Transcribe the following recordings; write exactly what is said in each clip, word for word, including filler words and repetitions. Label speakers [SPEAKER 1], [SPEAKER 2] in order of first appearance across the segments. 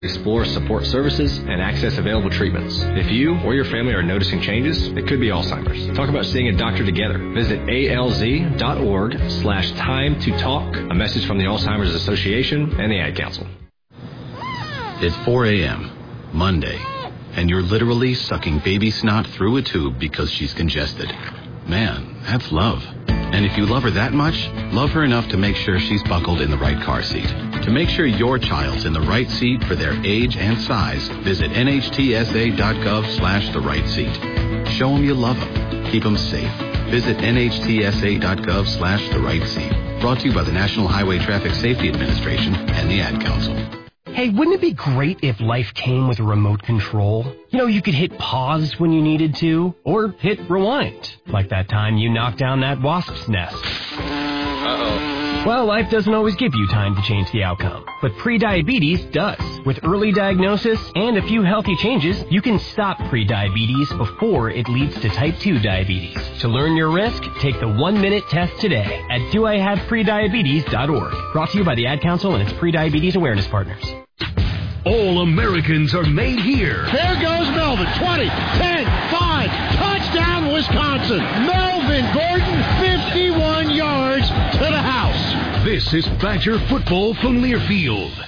[SPEAKER 1] Explore support services and access available treatments. If you or your family are noticing changes, it could be Alzheimer's. Talk about seeing a doctor together. Visit alz.org slash time to talk. A message from the Alzheimer's Association and the Ad Council.
[SPEAKER 2] It's four a.m., Monday, and you're literally sucking baby snot through a tube because she's congested. Man, that's love. And if you love her that much, love her enough to make sure she's buckled in the right car seat. To make sure your child's in the right seat for their age and size, visit nhtsa.gov slash the right seat. Show them you love them. Keep them safe. Visit nhtsa.gov slash the right seat. Brought to you by the National Highway Traffic Safety Administration and the Ad Council.
[SPEAKER 3] Hey, wouldn't it be great if life came with a remote control? You know, you could hit pause when you needed to, or hit rewind, like that time you knocked down that wasp's nest. Uh-oh. Well, life doesn't always give you time to change the outcome, but prediabetes does. With early diagnosis and a few healthy changes, you can stop prediabetes before it leads to type two diabetes. To learn your risk, take the one-minute test today at do I have prediabetes dot org. Brought to you by the Ad Council and its prediabetes awareness partners.
[SPEAKER 4] All Americans are made here.
[SPEAKER 5] There goes Melvin. twenty, ten, five, touchdown Wisconsin. Melvin Gordon, fifty-one yards to the house.
[SPEAKER 4] This is Badger football from Learfield.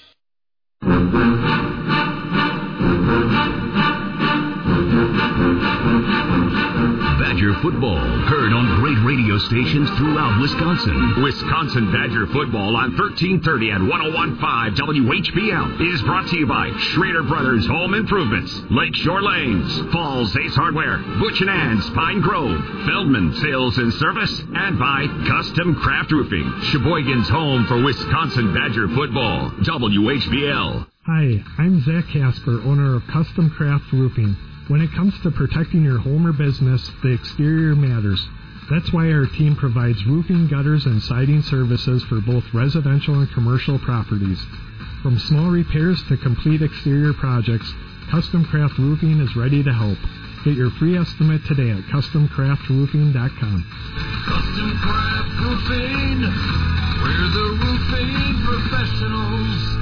[SPEAKER 6] Badger football, heard on great radio stations throughout Wisconsin. Wisconsin Badger football on thirteen thirty and one oh one point five W H B L is brought to you by Schrader Brothers Home Improvements, Lakeshore Lanes, Falls Ace Hardware, Butch and Ann's Pine Grove, Feldman Sales and Service, and by Custom Craft Roofing, Sheboygan's home for Wisconsin Badger football. W H B L.
[SPEAKER 7] Hi, I'm Zach Casper, owner of Custom Craft Roofing. When it comes to protecting your home or business, the exterior matters. That's why our team provides roofing, gutters, and siding services for both residential and commercial properties. From small repairs to complete exterior projects, Custom Craft Roofing is ready to help. Get your free estimate today at custom craft roofing dot com.
[SPEAKER 8] Custom Craft Roofing, we're the roofing professionals.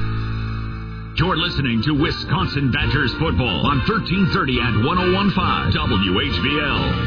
[SPEAKER 6] You're listening to Wisconsin Badgers football on thirteen thirty and one oh one point five W H B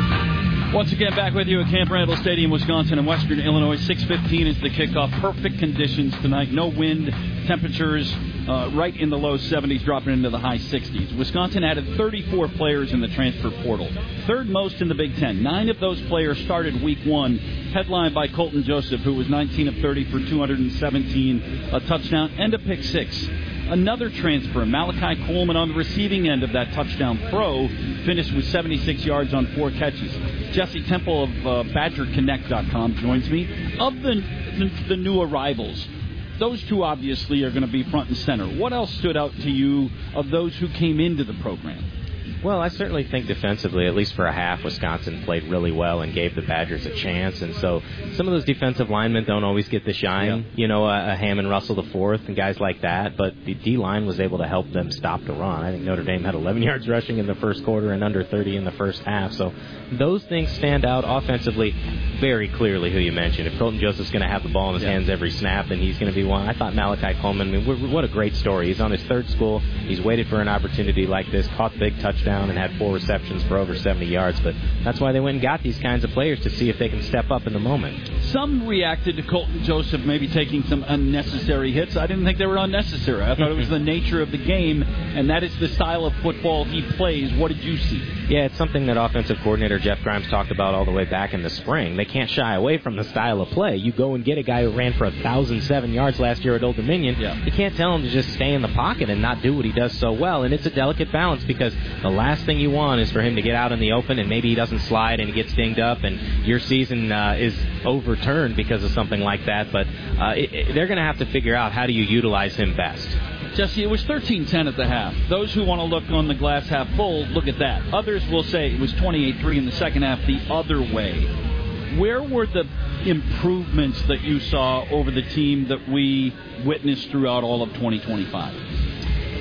[SPEAKER 6] L.
[SPEAKER 9] Once again, back with you at Camp Randall Stadium, Wisconsin and Western Illinois. six fifteen is the kickoff. Perfect conditions tonight. No wind. Temperatures uh, right in the low seventies, dropping into the high sixties. Wisconsin added thirty-four players in the transfer portal. Third most in the Big Ten. Nine of those players started week one, headlined by Colton Joseph, who was nineteen of thirty for two hundred seventeen, a touchdown and a pick six. Another transfer, Malachi Coleman, on the receiving end of that touchdown throw, finished with seventy-six yards on four catches. Jesse Temple of uh, Badger Connect dot com joins me. Of the, the, the new arrivals, those two obviously are going to be front and center. What else stood out to you of those who came into the program?
[SPEAKER 10] Well, I certainly think defensively, at least for a half, Wisconsin played really well and gave the Badgers a chance. And so some of those defensive linemen don't always get the shine, yeah. you know, a, a Hammond Russell the fourth and guys like that. But the D-line was able to help them stop the run. I think Notre Dame had eleven yards rushing in the first quarter and under thirty in the first half. So those things stand out offensively very clearly, who you mentioned. If Colton Joseph's going to have the ball in his yeah. hands every snap, then he's going to be one. I thought Malachi Coleman, I mean, what a great story. He's on his third school. He's waited for an opportunity like this, caught the big touchdown, and had four receptions for over seventy yards. But that's why they went and got these kinds of players, to see if they can step up in the moment.
[SPEAKER 9] Some reacted to Colton Joseph maybe taking some unnecessary hits. I didn't think they were unnecessary. I thought it was the nature of the game, and that is the style of football he plays. What did you see?
[SPEAKER 10] Yeah, it's something that offensive coordinator Jeff Grimes talked about all the way back in the spring. They can't shy away from the style of play. You go and get a guy who ran for one thousand seven yards last year at Old Dominion. Yeah. You can't tell him to just stay in the pocket and not do what he does so well. And it's a delicate balance, because the last thing you want is for him to get out in the open and maybe he doesn't slide and he gets dinged up and your season uh, is overturned because of something like that. But uh, it, it, they're going to have to figure out, how do you utilize him best.
[SPEAKER 9] Jesse, it was thirteen ten at the half. Those who want to look on the glass half full, look at that. Others will say it was twenty-eight three in the second half the other way. Where were the improvements that you saw over the team that we witnessed throughout all of twenty twenty-five?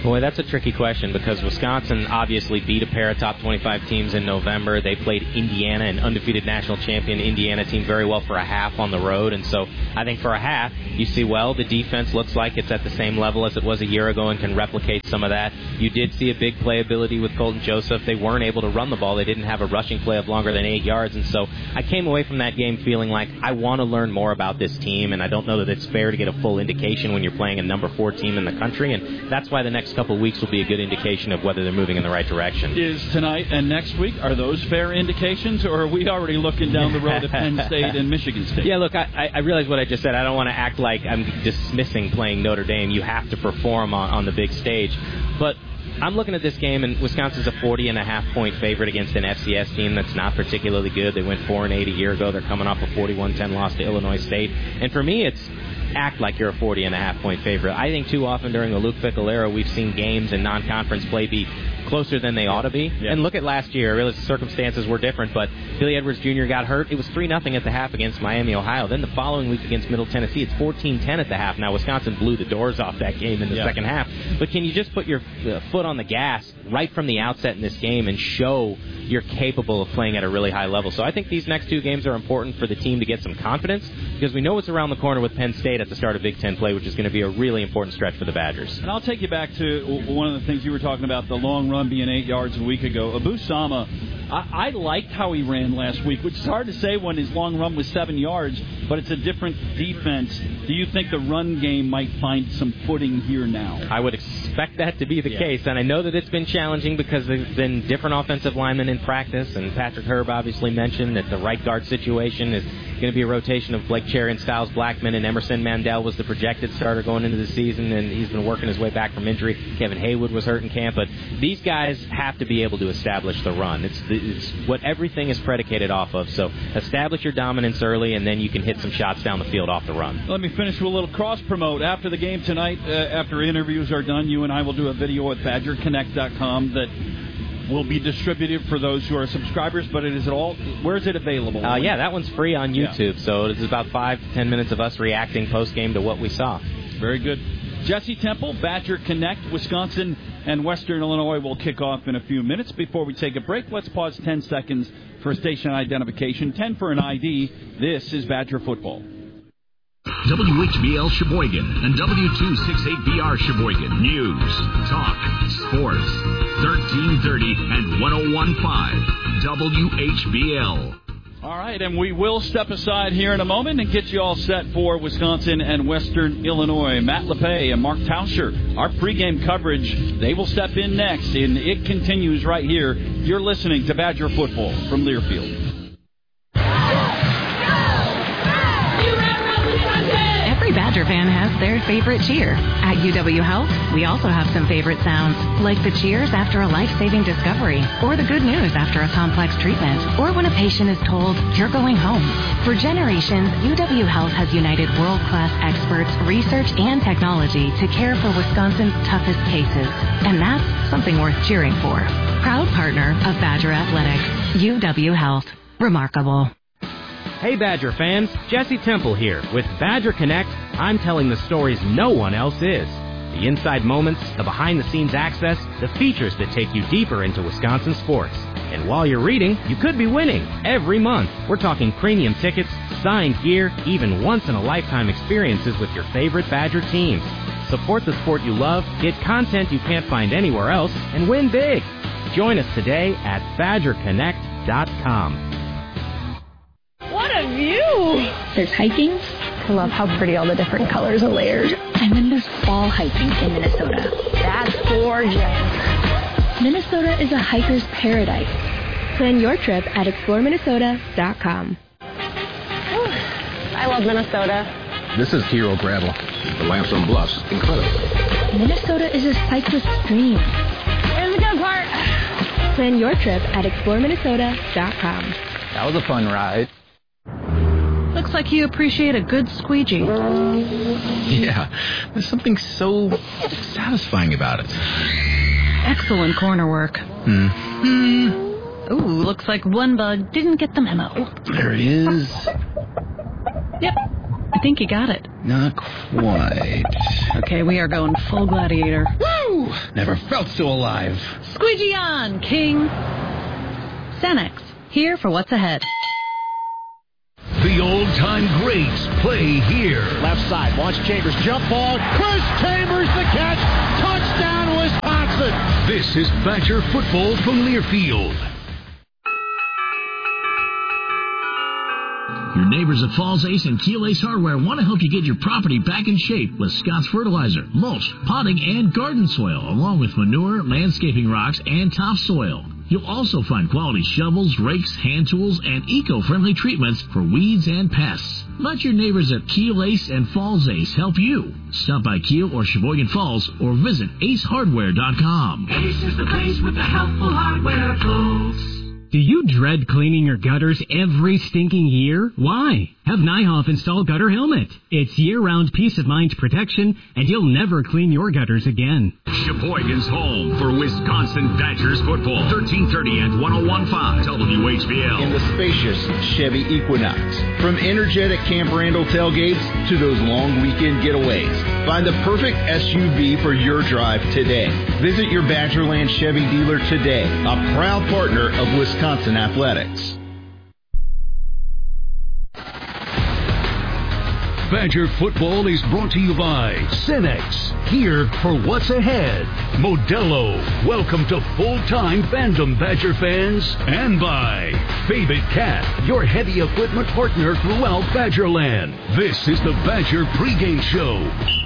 [SPEAKER 10] Boy, that's a tricky question because Wisconsin obviously beat a pair of top twenty-five teams in November. They played Indiana, an undefeated national champion Indiana team, very well for a half on the road. And so I think for a half, you see, well, the defense looks like it's at the same level as it was a year ago and can replicate some of that. You did see a big playability with Colton Joseph. They weren't able to run the ball. They didn't have a rushing play of longer than eight yards. And so I came away from that game feeling like I want to learn more about this team, and I don't know that it's fair to get a full indication when you're playing a number four team in the country. And that's why the next couple of weeks will be a good indication of whether they're moving in the right direction.
[SPEAKER 9] Is tonight and next week, are those fair indications, or are we already looking down the road at Penn State and Michigan State?
[SPEAKER 10] Yeah, look, I, I realize what I just said. I don't want to act like I'm dismissing playing Notre Dame. You have to perform on, on the big stage. But I'm looking at this game, and Wisconsin's a forty and a half point favorite against an F C S team that's not particularly good. They went four and eight a year ago. They're coming off a forty-one ten loss to Illinois State. And for me, it's act like you're a forty and a half point favorite. I think too often during the Luke Fickell era, we've seen games in non-conference play be closer than they ought to be. Yeah. And look at last year. Really, the circumstances were different, but Billy Edwards Junior got hurt. It was three nothing at the half against Miami, Ohio. Then the following week against Middle Tennessee, it's fourteen ten at the half. Now, Wisconsin blew the doors off that game in the yeah. second half. But can you just put your uh, foot on the gas right from the outset in this game and show you're capable of playing at a really high level? So I think these next two games are important for the team to get some confidence, because we know what's around the corner with Penn State at the start of Big Ten play, which is going to be a really important stretch for the Badgers.
[SPEAKER 9] And I'll take you back to one of the things you were talking about, the long run being eight yards a week ago. Abu Sama, I, I liked how he ran last week, which is hard to say when his long run was seven yards, but it's a different defense. Do you think the run game might find some footing here now?
[SPEAKER 10] I would expect that to be the
[SPEAKER 9] yeah.
[SPEAKER 10] case, and I know that it's been challenging because there's been different offensive linemen in practice, and Patrick Herb obviously mentioned that the right guard situation is going to be a rotation of Blake Cherry and Styles Blackman, and Emerson Mandel was the projected starter going into the season, and he's been working his way back from injury. Kevin Haywood was hurt in camp, but these guys have to be able to establish the run. It's, it's what everything is predicated off of, so establish your dominance early, and then you can hit some shots down the field off the run.
[SPEAKER 9] Let me finish with a little cross-promote. After the game tonight, uh, after interviews are done, you and I will do a video at Badger Connect dot com that will be distributed for those who are subscribers, but it is all, where is it available?
[SPEAKER 10] Uh, yeah, that one's free on YouTube, yeah. So this is about five to ten minutes of us reacting post-game to what we saw.
[SPEAKER 9] Very good. Jesse Temple, Badger Connect, Wisconsin and Western Illinois will kick off in a few minutes. Before we take a break, let's pause ten seconds for station identification, ten for an I D. This is Badger Football.
[SPEAKER 6] W H B L Sheboygan and W two sixty-eight B R Sheboygan. News, talk, sports. thirteen thirty and ten fifteen W H B L.
[SPEAKER 9] All right, and we will step aside here in a moment and get you all set for Wisconsin and Western Illinois. Matt LePay and Mark Tauscher, our pregame coverage, they will step in next, and it continues right here. You're listening to Badger Football from Learfield.
[SPEAKER 11] Every Badger fan has their favorite cheer. At U W Health, we also have some favorite sounds, like the cheers after a life-saving discovery, or the good news after a complex treatment, or when a patient is told, you're going home. For generations, U W Health has united world-class experts, research, and technology to care for Wisconsin's toughest cases. And that's something worth cheering for. Proud partner of Badger Athletics, U W Health. Remarkable.
[SPEAKER 12] Hey Badger fans, Jesse Temple here. With Badger Connect, I'm telling the stories no one else is. The inside moments, the behind-the-scenes access, the features that take you deeper into Wisconsin sports. And while you're reading, you could be winning every month. We're talking premium tickets, signed gear, even once-in-a-lifetime experiences with your favorite Badger teams. Support the sport you love, get content you can't find anywhere else, and win big. Join us today at Badger Connect dot com.
[SPEAKER 13] What a view! There's hiking. I love how pretty all the different colors are layered. And then there's fall hiking in Minnesota. That's gorgeous. Minnesota is a hiker's paradise. Plan your trip at explore minnesota dot com. I love Minnesota.
[SPEAKER 14] This is Hero Gravel. The lamps on bluffs. Incredible.
[SPEAKER 13] Minnesota is a cyclist's dream. Here's the good part. Plan your trip at explore minnesota dot com.
[SPEAKER 14] That was a fun ride.
[SPEAKER 11] Looks like you appreciate a good squeegee.
[SPEAKER 2] Yeah, there's something so satisfying about it.
[SPEAKER 11] Excellent corner work.
[SPEAKER 2] Hmm.
[SPEAKER 11] Ooh, looks like one bug didn't get the memo.
[SPEAKER 2] There he is.
[SPEAKER 11] Yep,
[SPEAKER 15] think you got it.
[SPEAKER 2] Not quite.
[SPEAKER 15] Okay, we are going full gladiator.
[SPEAKER 2] Woo! Never felt so alive.
[SPEAKER 15] Squeegee on, King. Cenex, here for what's ahead.
[SPEAKER 4] The old-time greats play here.
[SPEAKER 5] Left side, launch Chambers, jump ball. Chris Chambers the catch. Touchdown, Wisconsin.
[SPEAKER 4] This is Badger football from Learfield.
[SPEAKER 16] Your neighbors at Falls Ace and Keel Ace Hardware want to help you get your property back in shape with Scott's Fertilizer, mulch, potting, and garden soil, along with manure, landscaping rocks, and topsoil. You'll also find quality shovels, rakes, hand tools, and eco-friendly treatments for weeds and pests. Let your neighbors at Keel Ace and Falls Ace help you. Stop by Keel or Sheboygan Falls or visit ace hardware dot com.
[SPEAKER 8] Ace is the place with the helpful hardware, folks.
[SPEAKER 17] Do you dread cleaning your gutters every stinking year? Why? Have Nyhoff install Gutter Helmet. It's year-round peace of mind protection, and you'll never clean your gutters again.
[SPEAKER 6] Sheboygan's home for Wisconsin Badgers football. thirteen thirty and one oh one point five W H B L.
[SPEAKER 18] In the spacious Chevy Equinox. From energetic Camp Randall tailgates to those long weekend getaways. Find the perfect S U V for your drive today. Visit your Badgerland Chevy dealer today. A proud partner of Wisconsin Athletics.
[SPEAKER 4] Badger football is brought to you by Cenex, here for what's ahead. Modelo, welcome to full-time fandom, Badger fans. And by Fabit Cat, your heavy equipment partner throughout Badgerland. This is the Badger pregame show.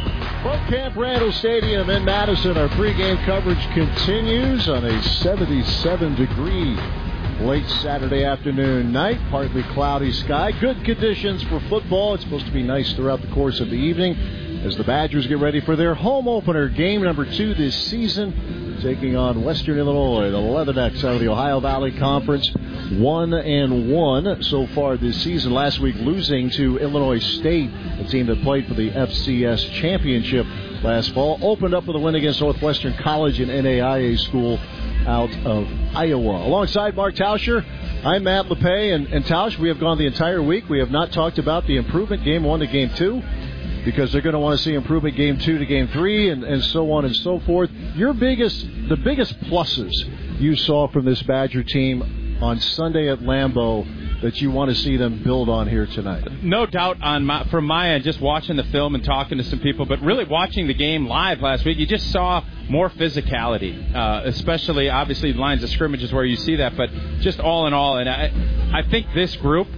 [SPEAKER 5] From Camp Randall Stadium in Madison, our pregame coverage continues on a seventy-seven degree late Saturday afternoon night, partly cloudy sky. Good conditions for football. It's supposed to be nice throughout the course of the evening as the Badgers get ready for their home opener, game number two this season, taking on Western Illinois, the eleven X out of the Ohio Valley Conference. One and one so far this season. Last week losing to Illinois State, a team that played for the F C S championship last fall. Opened up with a win against Northwestern College, an N A I A school out of Iowa. Alongside Mark Tauscher, I'm Matt LePay, and, and Tausch, we have gone the entire week. We have not talked about the improvement game one to game two, because they're going to want to see improvement game two to game three, and, and so on and so forth. Your biggest, the biggest pluses you saw from this Badger team on Sunday at Lambeau that you want to see them build on here tonight?
[SPEAKER 19] No doubt on my, from my end, just watching the film and talking to some people, but really watching the game live last week, you just saw more physicality, uh, especially, obviously, lines of scrimmage is where you see that, but just all in all, and I, I think this group,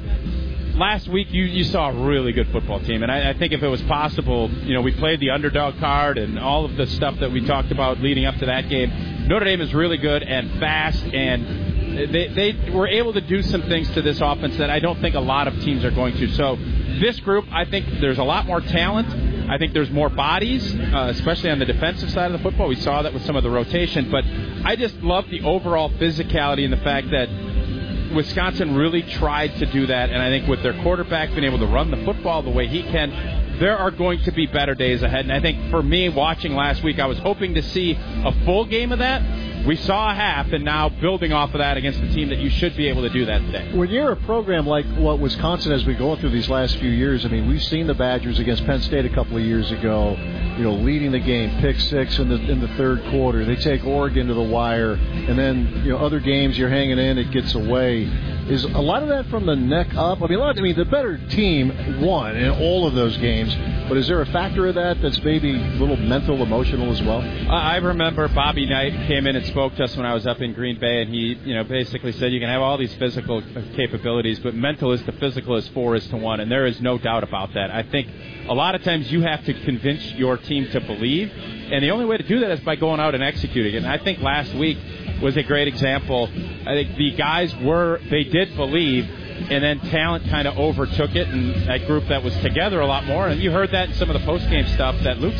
[SPEAKER 19] last week you, you saw a really good football team, and I, I think if it was possible, you know, we played the underdog card and all of the stuff that we talked about leading up to that game. Notre Dame is really good and fast, and They, they were able to do some things to this offense that I don't think a lot of teams are going to. So this group, I think there's a lot more talent. I think there's more bodies, uh, especially on the defensive side of the football. We saw that with some of the rotation. But I just love the overall physicality and the fact that Wisconsin really tried to do that. And I think with their quarterback being able to run the football the way he can, there are going to be better days ahead. And I think for me, watching last week, I was hoping to see a full game of that. We saw a half, and now building off of that against the team that you should be able to do that today.
[SPEAKER 5] When you're a program like what Wisconsin has been going through these last few years, I mean, we've seen the Badgers against Penn State a couple of years ago, you know, leading the game, pick six in the in the third quarter. They take Oregon to the wire, and then, you know, other games you're hanging in, it gets away. Is a lot of that from the neck up? I mean, a lot, I mean, the better team won in all of those games, but is there a factor of that that's maybe a little mental, emotional as well?
[SPEAKER 19] I remember Bobby Knight came in and spoke to us when I was up in Green Bay, and he, you know, basically said you can have all these physical capabilities, but mental is to physical is four is to one, and there is no doubt about that. I think a lot of times you have to convince your team to believe, and the only way to do that is by going out and executing it. And I think last week was a great example. I think the guys were, they did believe, and then talent kind of overtook it, and that group that was together a lot more. And you heard that in some of the post-game stuff that Luke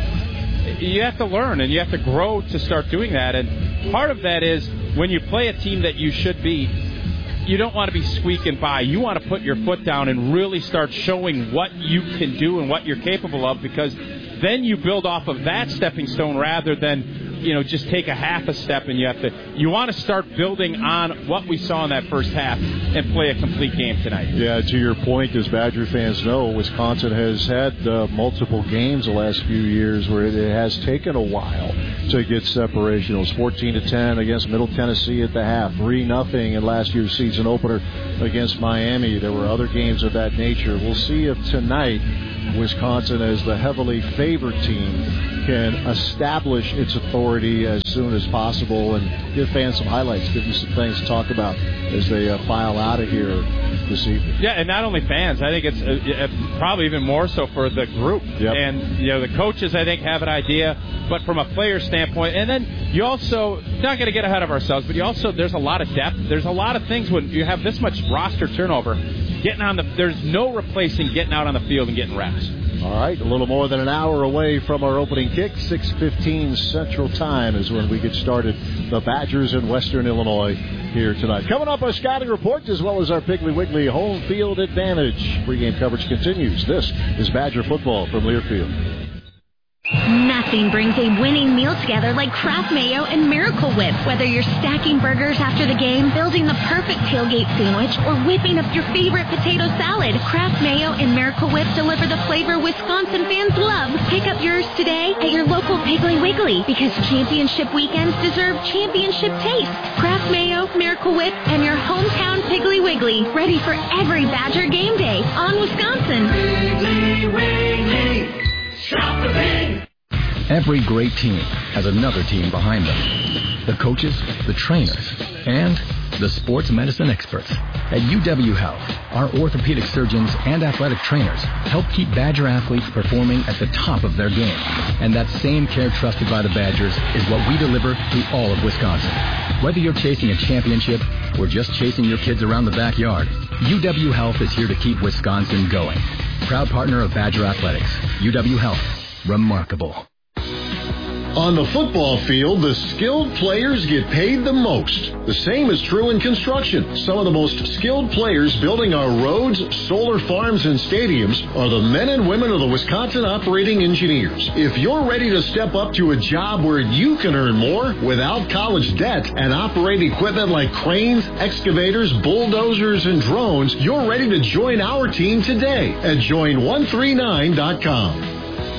[SPEAKER 19] said. You have to learn, and you have to grow to start doing that. And part of that is when you play a team that you should beat, you don't want to be squeaking by. You want to put your foot down and really start showing what you can do and what you're capable of, because then you build off of that stepping stone rather than, you know, just take a half a step, and you have to. You want to start building on what we saw in that first half and play a complete game tonight.
[SPEAKER 5] Yeah, to your point, as Badger fans know, Wisconsin has had uh, multiple games the last few years where it has taken a while to get separation. It was fourteen to ten against Middle Tennessee at the half, three nothing in last year's season opener against Miami. There were other games of that nature. We'll see if tonight Wisconsin, as the heavily favored team, can establish its authority as soon as possible and give fans some highlights, give them some things to talk about as they uh, file out of here this evening.
[SPEAKER 19] Yeah, and not only fans, I think it's uh, uh, probably even more so for the group.
[SPEAKER 5] Yep.
[SPEAKER 19] And, you know, the coaches, I think, have an idea, but from a player standpoint, and then you also, not going to get ahead of ourselves, but you also, there's a lot of depth. There's a lot of things when you have this much roster turnover. Getting on the, there's no replacing getting out on the field and getting reps.
[SPEAKER 5] All right, a little more than an hour away from our opening kick. six fifteen Central Time is when we get started. The Badgers in Western Illinois here tonight. Coming up, our scouting report as well as our Piggly Wiggly home field advantage. Pre-game coverage continues. This is Badger football from Learfield.
[SPEAKER 20] Nothing brings a winning meal together like Kraft Mayo and Miracle Whip. Whether you're stacking burgers after the game, building the perfect tailgate sandwich, or whipping up your favorite potato salad, Kraft Mayo and Miracle Whip deliver the flavor Wisconsin fans love. Pick up yours today at your local Piggly Wiggly, because championship weekends deserve championship taste. Kraft Mayo, Miracle Whip, and your hometown Piggly Wiggly, ready for every Badger game day on Wisconsin.
[SPEAKER 8] Piggly Wiggly. Shop the pig.
[SPEAKER 21] Every great team has another team behind them. The coaches, the trainers, and the sports medicine experts. At U W Health, our orthopedic surgeons and athletic trainers help keep Badger athletes performing at the top of their game. And that same care trusted by the Badgers is what we deliver to all of Wisconsin. Whether you're chasing a championship or just chasing your kids around the backyard, U W Health is here to keep Wisconsin going. Proud partner of Badger Athletics. U W Health. Remarkable.
[SPEAKER 22] On the football field, the skilled players get paid the most. The same is true in construction. Some of the most skilled players building our roads, solar farms, and stadiums are the men and women of the Wisconsin Operating Engineers. If you're ready to step up to a job where you can earn more without college debt and operate equipment like cranes, excavators, bulldozers, and drones, you're ready to join our team today at join one three nine dot com.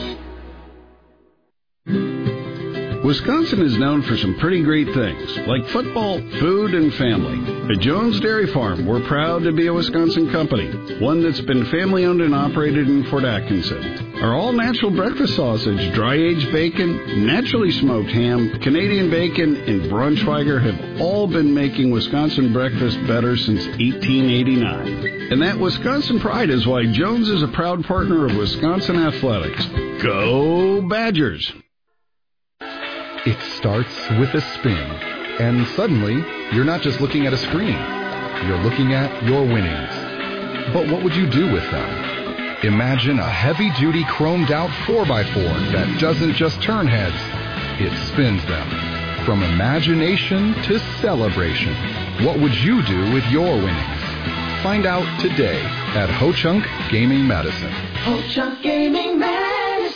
[SPEAKER 23] Wisconsin is known for some pretty great things, like football, food, and family. At Jones Dairy Farm, we're proud to be a Wisconsin company, one that's been family-owned and operated in Fort Atkinson. Our all-natural breakfast sausage, dry-aged bacon, naturally smoked ham, Canadian bacon, and Braunschweiger have all been making Wisconsin breakfast better since eighteen eighty-nine. And that Wisconsin pride is why Jones is a proud partner of Wisconsin Athletics. Go Badgers!
[SPEAKER 24] It starts with a spin, and suddenly, you're not just looking at a screen, you're looking at your winnings. But what would you do with them? Imagine a heavy-duty chromed-out four by four that doesn't just turn heads, it spins them. From imagination to celebration, what would you do with your winnings? Find out today at Ho-Chunk Gaming Medicine.
[SPEAKER 8] Ho-Chunk Gaming Medicine.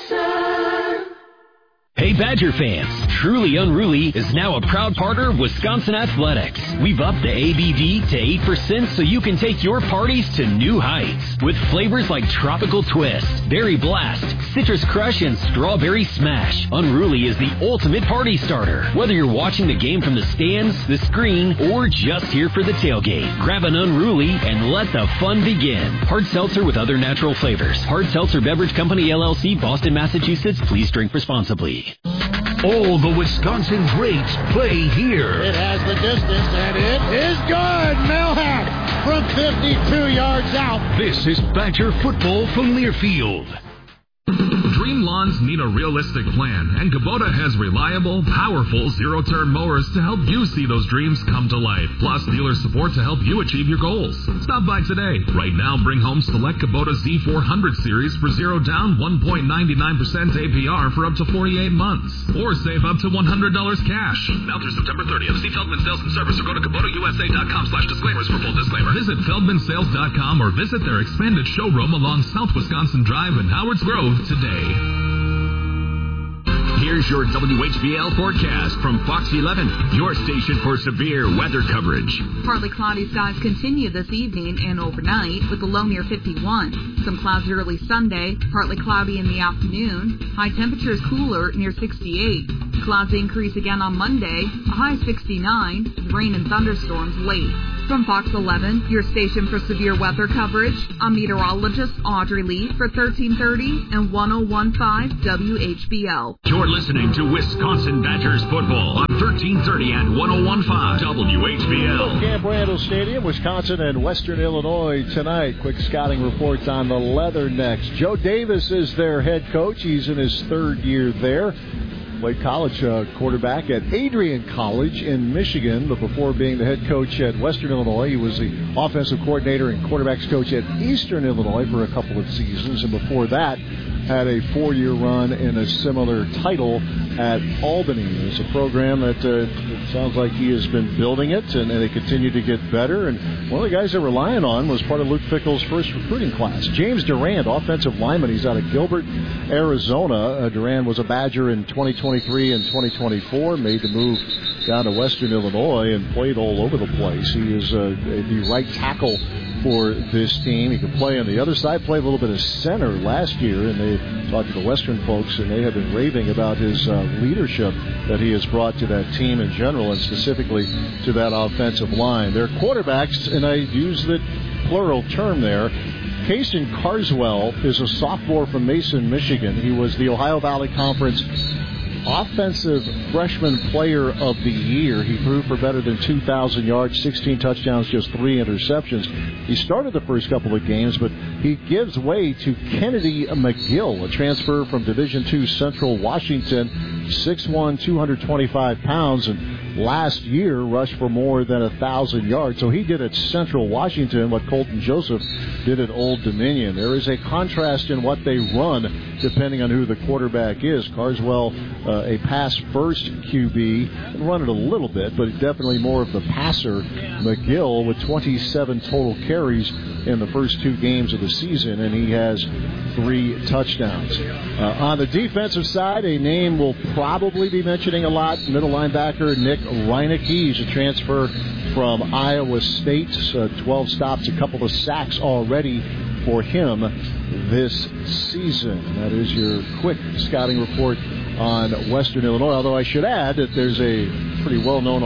[SPEAKER 3] Hey Badger fans, Truly Unruly is now a proud partner of Wisconsin Athletics. We've upped the A B V to eight percent so you can take your parties to new heights. With flavors like Tropical Twist, Berry Blast, Citrus Crush, and Strawberry Smash, Unruly is the ultimate party starter. Whether you're watching the game from the stands, the screen, or just here for the tailgate, grab an Unruly and let the fun begin. Hard seltzer with other natural flavors. Hard Seltzer Beverage Company, L L C, Boston, Massachusetts. Please drink responsibly.
[SPEAKER 4] All the Wisconsin greats play here.
[SPEAKER 5] It has the distance, and it is good. Melhack from fifty-two yards out.
[SPEAKER 4] This is Badger football from Learfield.
[SPEAKER 25] Dream lawns need a realistic plan, and Kubota has reliable, powerful zero-turn mowers to help you see those dreams come to life. Plus, dealer support to help you achieve your goals. Stop by today. Right now, bring home select Kubota Z four hundred series for zero down, one point nine nine percent A P R for up to forty-eight months. Or save up to one hundred dollars cash. Now through September thirtieth. See Feldman Sales and Service or go to Kubota U S A dot com slash disclaimers for full disclaimer. Visit Feldman Sales dot com or visit their expanded showroom along South Wisconsin Drive in Howards Grove today.
[SPEAKER 6] Here's your W H B L forecast from Fox eleven, your station for severe weather coverage.
[SPEAKER 1] Partly cloudy skies continue this evening and overnight with a low near fifty-one. Some clouds early Sunday, partly cloudy in the afternoon. High temperatures cooler near sixty-eight. Clouds increase again on Monday, a high sixty-nine, with rain and thunderstorms late. From Fox eleven, your station for severe weather coverage, I'm meteorologist Audrey Lee for thirteen thirty and ten fifteen W H B L.
[SPEAKER 6] You're listening to Wisconsin Badgers football on thirteen thirty and ten fifteen W H B L.
[SPEAKER 5] Camp Randall Stadium, Wisconsin and Western Illinois tonight. Quick scouting reports on the Leathernecks. Joe Davis is their head coach. He's in his third year there. Played college uh, quarterback at Adrian College in Michigan, but before being the head coach at Western Illinois, he was the offensive coordinator and quarterbacks coach at Eastern Illinois for a couple of seasons, and before that had a four-year run in a similar title at Albany. It's a program that uh, it sounds like he has been building it, and, and they continue to get better. And one of the guys they're relying on was part of Luke Fickell's first recruiting class. James Durand, offensive lineman. He's out of Gilbert, Arizona. Uh, Durand was a Badger in twenty twenty-three and twenty twenty-four, made the move down to Western Illinois and played all over the place. He is uh, the right tackle for this team. He could play on the other side, played a little bit of center last year, and they talked to the Western folks, and they have been raving about his uh, leadership that he has brought to that team in general, and specifically to that offensive line. Their quarterbacks, and I use the plural term there, Kason Carswell is a sophomore from Mason, Michigan. He was the Ohio Valley Conference Offensive Freshman Player of the Year. He threw for better than two thousand yards, sixteen touchdowns, just three interceptions. He started the first couple of games, but he gives way to Kennedy McGill, a transfer from Division two Central Washington, six one, two hundred twenty-five pounds, and last year rushed for more than one thousand yards. So he did at Central Washington what Colton Joseph did at Old Dominion. There is a contrast in what they run depending on who the quarterback is. Carswell, uh, a pass-first Q B, run it a little bit, but definitely more of the passer. McGill with twenty-seven total carries in the first two games of the season, and he has three touchdowns. Uh, on the defensive side, a name we'll probably be mentioning a lot, middle linebacker Nick Reineke. He's a transfer from Iowa State, uh, twelve stops, a couple of sacks already for him this season. That is your quick scouting report on Western Illinois, although I should add that there's a pretty well-known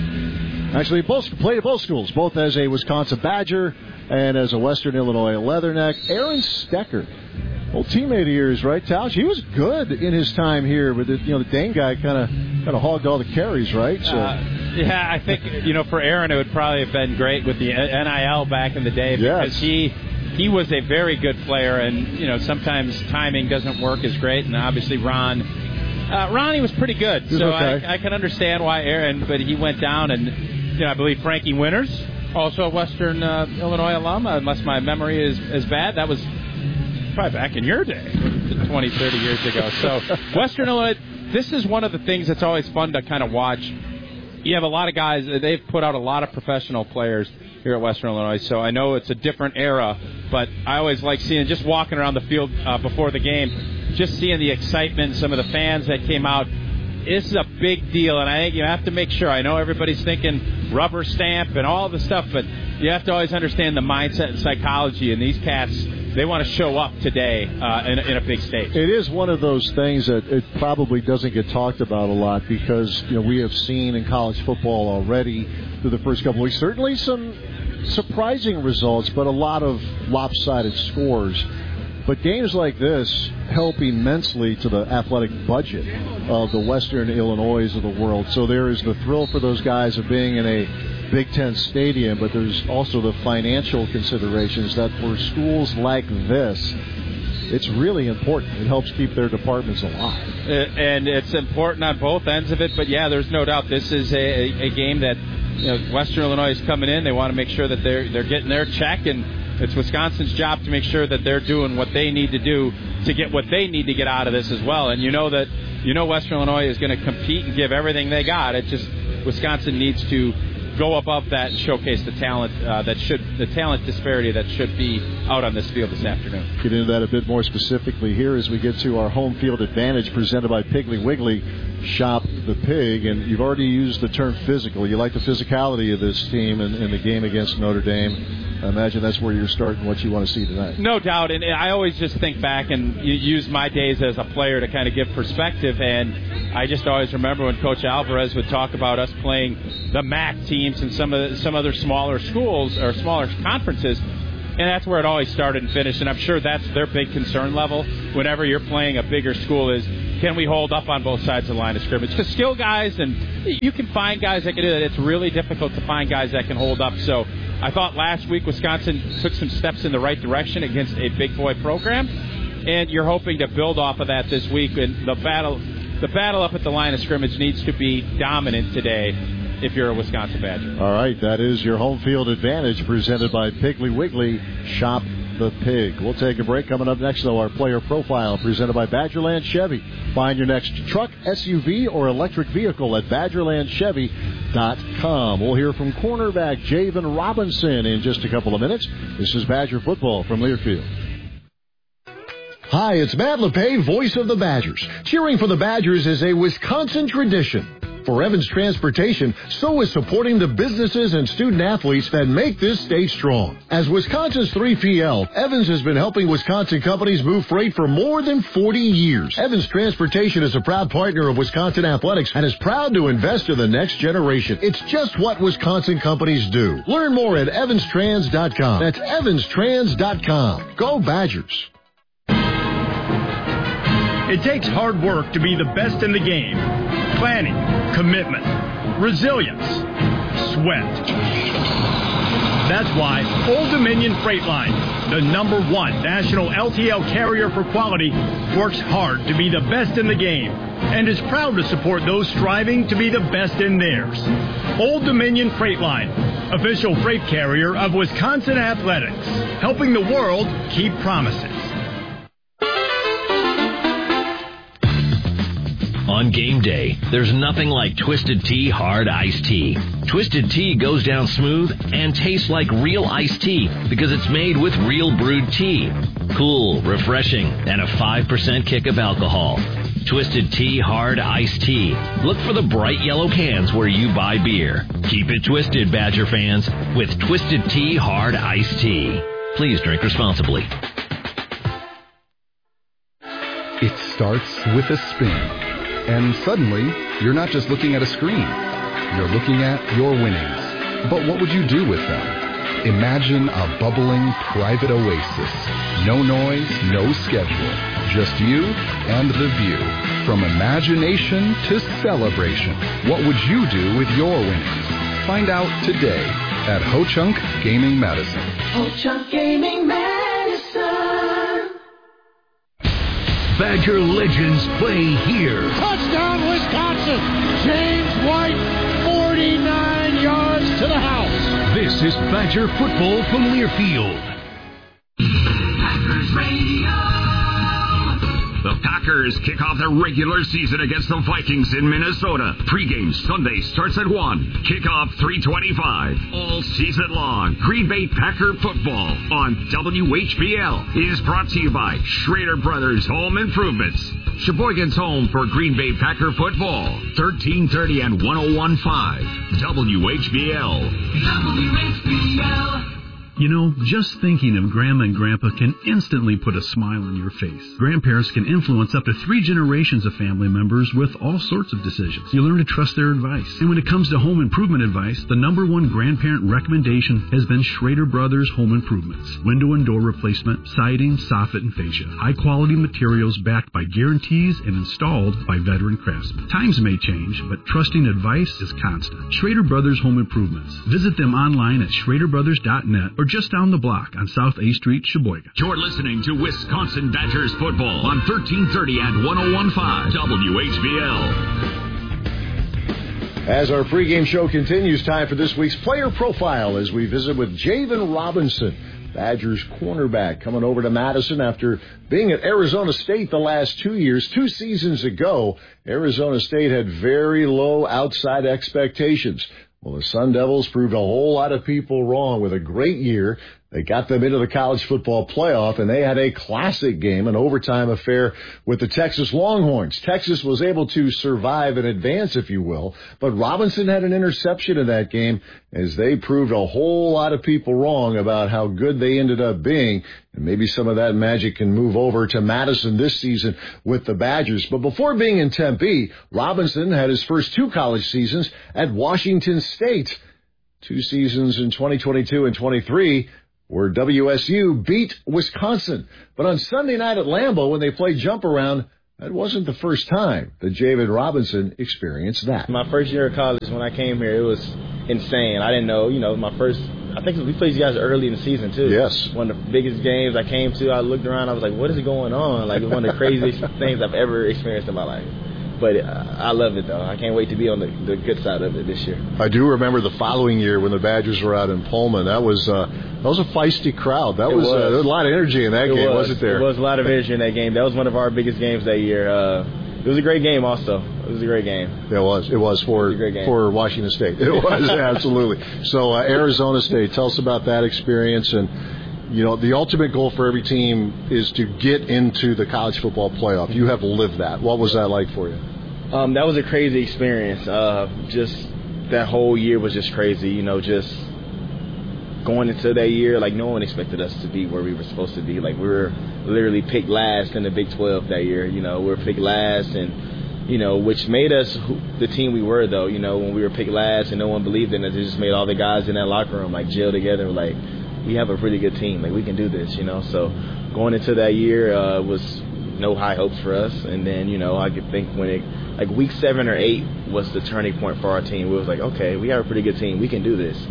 [SPEAKER 5] alum. Actually, both played at both schools, both as a Wisconsin Badger and as a Western Illinois Leatherneck. Aaron Stecker, old teammate of yours, right, Tausch? He was good in his time here, but the, you know the Dane guy kind of kind of hogged all the carries, right? So.
[SPEAKER 19] Uh, yeah, I think you know for Aaron it would probably have been great with the N I L back in the day because
[SPEAKER 5] yes.
[SPEAKER 19] he he was a very good player, and you know sometimes timing doesn't work as great, and obviously Ron. Uh, Ronnie was pretty good,
[SPEAKER 5] He's
[SPEAKER 19] so
[SPEAKER 5] okay.
[SPEAKER 19] I, I can understand why Aaron, but he went down, and you know I believe Frankie Winters, also a Western uh, Illinois alum, unless my memory is, is bad. That was probably back in your day, twenty, thirty years ago. So Western Illinois, this is one of the things that's always fun to kind of watch. You have a lot of guys, they've put out a lot of professional players here at Western Illinois, so I know it's a different era, but I always like seeing, just walking around the field uh, before the game, just seeing the excitement, some of the fans that came out. This is a big deal, and I think you have to make sure. I know everybody's thinking rubber stamp and all the stuff, but you have to always understand the mindset and psychology, and these cats, they want to show up today uh, in, in a big stage.
[SPEAKER 5] It is one of those things that it probably doesn't get talked about a lot because, you know, we have seen in college football already through the first couple of weeks, certainly some surprising results, but a lot of lopsided scores. But games like this help immensely to the athletic budget of the Western Illinois of the world. So there is the thrill for those guys of being in a Big Ten stadium, but there's also the financial considerations that for schools like this, it's really important. It helps keep their departments alive.
[SPEAKER 19] And it's important on both ends of it, but yeah, there's no doubt this is a, a game that, you know, Western Illinois is coming in. They want to make sure that they're they're getting their check, and it's Wisconsin's job to make sure that they're doing what they need to do to get what they need to get out of this as well. And you know that you know Western Illinois is going to compete and give everything they got. It just Wisconsin needs to go above that and showcase the talent uh, that should the talent disparity that should be out on this field this afternoon.
[SPEAKER 5] Get into that a bit more specifically here as we get to our home field advantage presented by Piggly Wiggly. Shop the Pig, and you've already used the term physical. You like the physicality of this team in, in the game against Notre Dame. I imagine that's where you're starting what you want to see tonight.
[SPEAKER 19] No doubt, and I always just think back and use my days as a player to kind of give perspective, and I just always remember when Coach Alvarez would talk about us playing the M A C teams and some of the, some other smaller schools or smaller conferences, and that's where it always started and finished, and I'm sure that's their big concern level whenever you're playing a bigger school is, can we hold up on both sides of the line of scrimmage? Because skill guys, and you can find guys that can do that. It's really difficult to find guys that can hold up. So I thought last week Wisconsin took some steps in the right direction against a big boy program, and you're hoping to build off of that this week. And the battle, the battle up at the line of scrimmage needs to be dominant today if you're a Wisconsin Badger.
[SPEAKER 5] All right, that is your home field advantage presented by Piggly Wiggly. Shop the Pig. We'll take a break. Coming up next, though, our player profile presented by Badgerland Chevy. Find your next truck, S U V, or electric vehicle at badgerland chevy dot com. We'll hear from cornerback Javen Robinson in just a couple of minutes. This is Badger football from Learfield.
[SPEAKER 22] Hi, it's Matt LePay, voice of the Badgers. Cheering for the Badgers is a Wisconsin tradition. For Evans Transportation, so is supporting the businesses and student athletes that make this state strong. As Wisconsin's three P L, Evans has been helping Wisconsin companies move freight for more than forty years. Evans Transportation is a proud partner of Wisconsin Athletics and is proud to invest in the next generation. It's just what Wisconsin companies do. Learn more at evans trans dot com. That's evans trans dot com. Go Badgers.
[SPEAKER 7] It takes hard work to be the best in the game. Planning, commitment, resilience, sweat. That's why Old Dominion Freight Line, the number one national L T L carrier for quality, works hard to be the best in the game and is proud to support those striving to be the best in theirs. Old Dominion Freight Line, official freight carrier of Wisconsin Athletics, helping the world keep promises.
[SPEAKER 9] On game day, there's nothing like Twisted Tea Hard Iced Tea. Twisted Tea goes down smooth and tastes like real iced tea because it's made with real brewed tea. Cool, refreshing, and a five percent kick of alcohol. Twisted Tea Hard Iced Tea. Look for the bright yellow cans where you buy beer. Keep it twisted, Badger fans, with Twisted Tea Hard Iced Tea. Please drink responsibly.
[SPEAKER 24] It starts with a spin. And suddenly, you're not just looking at a screen. You're looking at your winnings. But what would you do with them? Imagine a bubbling private oasis. No noise, no schedule. Just you and the view. From imagination to celebration. What would you do with your winnings? Find out today at Ho-Chunk Gaming Madison.
[SPEAKER 8] Ho-Chunk Gaming Madison.
[SPEAKER 4] Badger legends play here.
[SPEAKER 8] Touchdown, Wisconsin! James White, forty-nine yards to the house.
[SPEAKER 4] This is Badger football from Learfield.
[SPEAKER 8] Packers Radio.
[SPEAKER 6] The Packers kick off their regular season against the Vikings in Minnesota. Pre-game Sunday starts at one. Kickoff three twenty-five. All season long. Green Bay Packer football on W H B L is brought to you by Schrader Brothers Home Improvements. Sheboygan's home for Green Bay Packer football. thirteen thirty and one oh one point five. W H B L.
[SPEAKER 8] W H B L.
[SPEAKER 10] You know, just thinking of Grandma and Grandpa can instantly put a smile on your face. Grandparents can influence up to three generations of family members with all sorts of decisions. You learn to trust their advice. And when it comes to home improvement advice, the number one grandparent recommendation has been Schrader Brothers Home Improvements. Window and door replacement, siding, soffit, and fascia. High-quality materials backed by guarantees and installed by veteran craftsmen. Times may change, but trusting advice is constant. Schrader Brothers Home Improvements. Visit them online at schrader brothers dot net or just down the block on South A Street, Sheboygan.
[SPEAKER 6] You're listening to Wisconsin Badgers football on thirteen thirty and one oh one point five W H B L.
[SPEAKER 22] As our pregame show continues, time for this week's player profile as we visit with Javen Robinson, Badgers cornerback, coming over to Madison after being at Arizona State the last two years. Two seasons ago, Arizona State had very low outside expectations. Well, the Sun Devils proved a whole lot of people wrong with a great year. They got them into the college football playoff, and they had a classic game, an overtime affair with the Texas Longhorns. Texas was able to survive and advance, if you will, but Robinson had an interception in that game as they proved a whole lot of people wrong about how good they ended up being. And maybe some of that magic can move over to Madison this season with the Badgers. But before being in Tempe, Robinson had his first two college seasons at Washington State. Two seasons in twenty twenty-two and twenty-three. Where W S U beat Wisconsin. But on Sunday night at Lambeau, when they played jump around, that wasn't the first time that Javid Robinson experienced that.
[SPEAKER 2] My first year of college, when I came here, it was insane. I didn't know, you know, my first, I think we played you guys early in the season, too.
[SPEAKER 22] Yes.
[SPEAKER 2] One of the biggest games I came to, I looked around, I was like, what is going on? Like, it was one of the craziest things I've ever experienced in my life. But uh, I love it, though. I can't wait to be on the, the good side of it this year.
[SPEAKER 22] I do remember the following year when the Badgers were out in Pullman. That was uh, that was a feisty crowd. That was, was. Uh, there was a lot of energy in that
[SPEAKER 2] it
[SPEAKER 22] game,
[SPEAKER 2] was.
[SPEAKER 22] wasn't there?
[SPEAKER 2] There was a lot of energy in that game. That was one of our biggest games that year. Uh, it was a great game also. It was a great game.
[SPEAKER 22] It was. It was for
[SPEAKER 2] it was a great game.
[SPEAKER 22] for Washington State. It was, absolutely. So uh, Arizona State, tell us about that experience. And, you know, the ultimate goal for every team is to get into the college football playoff. You have lived that. What was that like for you?
[SPEAKER 2] Um, that was a crazy experience. Uh, just that whole year was just crazy. You know, just going into that year, like no one expected us to be where we were supposed to be. Like we were literally picked last in the Big twelve that year. You know, we were picked last, and you know, which made us who, the team we were. Though, you know, when we were picked last and no one believed in us, it just made all the guys in that locker room like gel together. Like we have a really good team. Like we can do this. You know, so going into that year uh, was no high hopes for us. And then, you know, I could think when it, like week seven or eight was the turning point for our team. We was like, okay, we have a pretty good team. We can do this.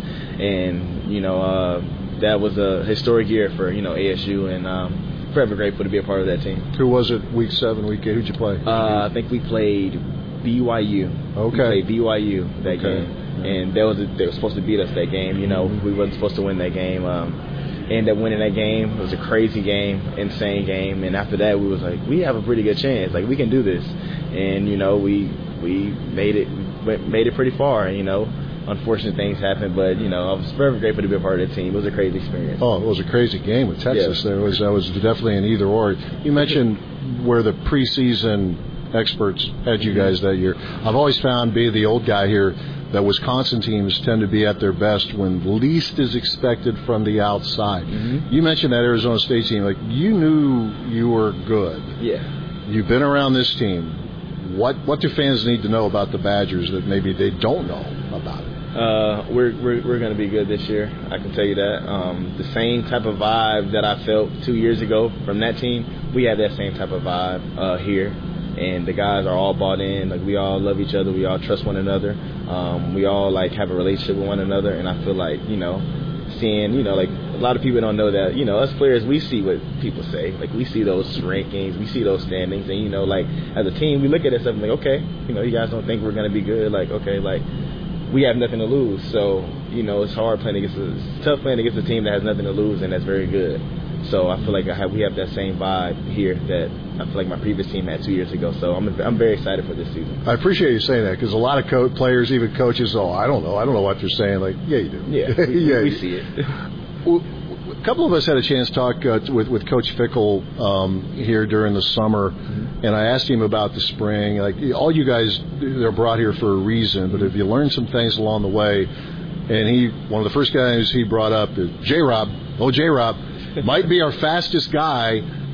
[SPEAKER 2] And, you know, uh, that was a historic year for, you know, A S U, and um, forever grateful to be a part of that team.
[SPEAKER 22] Who was it week seven, week eight? Who'd you play?
[SPEAKER 2] Uh, I think we played B Y U.
[SPEAKER 22] Okay.
[SPEAKER 2] We played B Y U that
[SPEAKER 22] okay.
[SPEAKER 2] game. And that was a, they were supposed to beat us that game. You know, we wasn't supposed to win that game. Um, ended up winning that game. It was a crazy game, insane game. And after that, we was like, we have a pretty good chance. Like, we can do this. And, you know, we we made it made it pretty far, you know. Unfortunate things happened, but, you know, I was very grateful to be a part of the team. It was a crazy experience.
[SPEAKER 22] Oh, it was a crazy game with Texas.
[SPEAKER 2] Yeah.
[SPEAKER 22] There was that was definitely an either or. You mentioned where the preseason experts had you guys that year. I've always found, being the old guy here, that Wisconsin teams tend to be at their best when least is expected from the outside.
[SPEAKER 2] Mm-hmm.
[SPEAKER 22] You mentioned that Arizona State team. Like, you knew you were good.
[SPEAKER 2] Yeah.
[SPEAKER 22] You've been around this team. What what do fans need to know about the Badgers that maybe they don't know about it?
[SPEAKER 2] Uh, we're we're, we're going to be good this year. I can tell you that. Um, the same type of vibe that I felt two years ago from that team, we have that same type of vibe uh, here. And the guys are all bought in. Like, we all love each other. We all trust one another. Um, we all, like, have a relationship with one another. And I feel like, you know, seeing, you know, like, a lot of people don't know that, you know, us players, we see what people say. Like, we see those rankings. We see those standings. And, you know, like, as a team, we look at it and like, okay, you know, you guys don't think we're going to be good. Like, okay, like, we have nothing to lose. So, you know, it's hard playing against a, it's tough playing against a team that has nothing to lose and that's very good. So I feel like I have, we have that same vibe here that I feel like my previous team had two years ago. So I'm I'm very excited for this season.
[SPEAKER 22] I appreciate you saying that, because a lot of co- players, even coaches, oh, I don't know. I don't know what they're saying. Like, yeah, you do.
[SPEAKER 2] Yeah, we,
[SPEAKER 22] yeah.
[SPEAKER 2] we see it.
[SPEAKER 22] Well, a couple of us had a chance to talk uh, with, with Coach Fickell um, here during the summer, mm-hmm. and I asked him about the spring. Like, all you guys, they're brought here for a reason, but if you learn some things along the way, and he, one of the first guys he brought up is J-Rob. Oh, J-Rob. Might be our fastest guy,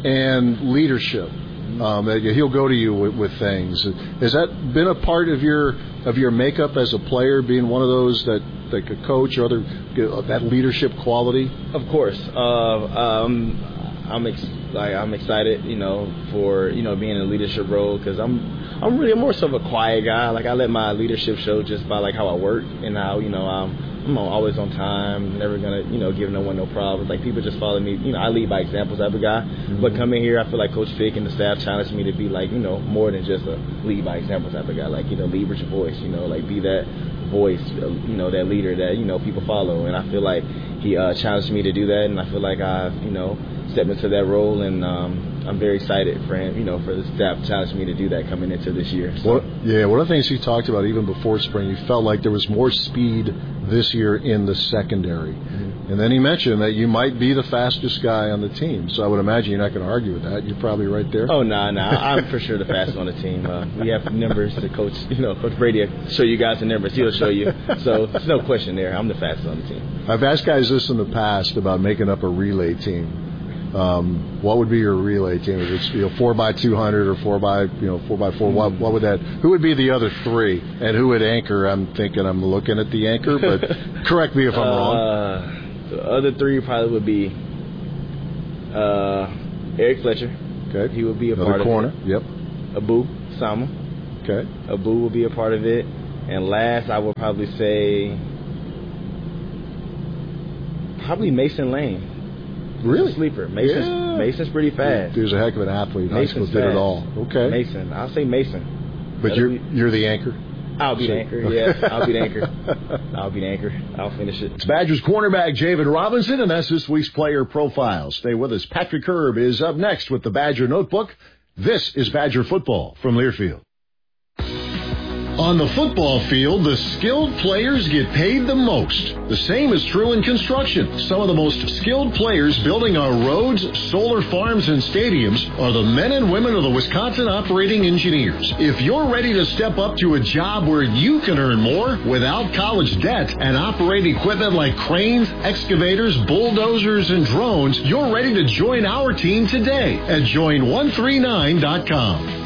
[SPEAKER 22] and leadership. Um, he'll go to you with, with things. Has that been a part of your of your makeup as a player, being one of those that, that could coach or other that leadership quality?
[SPEAKER 2] Of course, uh, um, I'm ex- like I'm excited, you know, for you know being in a leadership role, because I'm I'm really more so of a quiet guy. Like, I let my leadership show just by like how I work and how you know I'm. I'm always on time, never gonna, you know, give no one no problems. Like, people just follow me. You know, I lead by example type of guy. Mm-hmm. But coming here, I feel like Coach Fick and the staff challenged me to be like, you know, more than just a lead by example type of guy. Like, you know, lead with your voice. You know, like, be that voice. You know, that leader that you know people follow. And I feel like he uh, challenged me to do that. And I feel like I, you know, step into that role, and um, I'm very excited for him, you know, for the staff to challenge me to do that coming into this year. So.
[SPEAKER 5] Well, yeah, one of the things he talked about even before spring, you felt like there was more speed this year in the secondary. Mm-hmm. And then he mentioned that you might be the fastest guy on the team. So I would imagine you're not going to argue with that. You're probably right there.
[SPEAKER 2] Oh, no, nah, no. Nah. I'm for sure the fastest on the team. Uh, we have numbers. The coach, you know, Coach Brady will show you guys the numbers. He'll show you. So there's no question there. I'm the fastest on the team.
[SPEAKER 5] I've asked guys this in the past about making up a relay team. Um, what would be your relay team? If it's, you know, four by two hundred or four by, you know, four by four. What, what would that? Who would be the other three, and who would anchor? I'm thinking I'm looking at the anchor, but correct me if I'm
[SPEAKER 2] uh,
[SPEAKER 5] wrong.
[SPEAKER 2] The other three probably would be uh, Eric Fletcher.
[SPEAKER 5] Okay,
[SPEAKER 2] he would be a
[SPEAKER 5] Another
[SPEAKER 2] part
[SPEAKER 5] corner.
[SPEAKER 2] of it.
[SPEAKER 5] Yep.
[SPEAKER 2] Abu Sama.
[SPEAKER 5] Okay.
[SPEAKER 2] Abu will be a part of it, and last I would probably say probably Mason Lane.
[SPEAKER 5] Really?
[SPEAKER 2] Sleeper. Mason's,
[SPEAKER 5] yeah.
[SPEAKER 2] Mason's pretty fast.
[SPEAKER 5] He was a heck of an athlete.
[SPEAKER 2] Mason's
[SPEAKER 5] High school did it all. Okay.
[SPEAKER 2] Mason. I'll say Mason.
[SPEAKER 5] But
[SPEAKER 2] That'll
[SPEAKER 5] you're
[SPEAKER 2] be,
[SPEAKER 5] you're the anchor?
[SPEAKER 2] I'll be so. the anchor, yeah. I'll be the anchor. I'll be the anchor. I'll finish it.
[SPEAKER 5] It's Badgers cornerback Javen Robinson, and that's this week's player profile. Stay with us. Patrick Herb is up next with the Badger Notebook. This is Badger Football from Learfield.
[SPEAKER 22] On the football field, the skilled players get paid the most. The same is true in construction. Some of the most skilled players building our roads, solar farms, and stadiums are the men and women of the Wisconsin Operating Engineers. If you're ready to step up to a job where you can earn more without college debt and operate equipment like cranes, excavators, bulldozers, and drones, you're ready to join our team today at join one three nine dot com.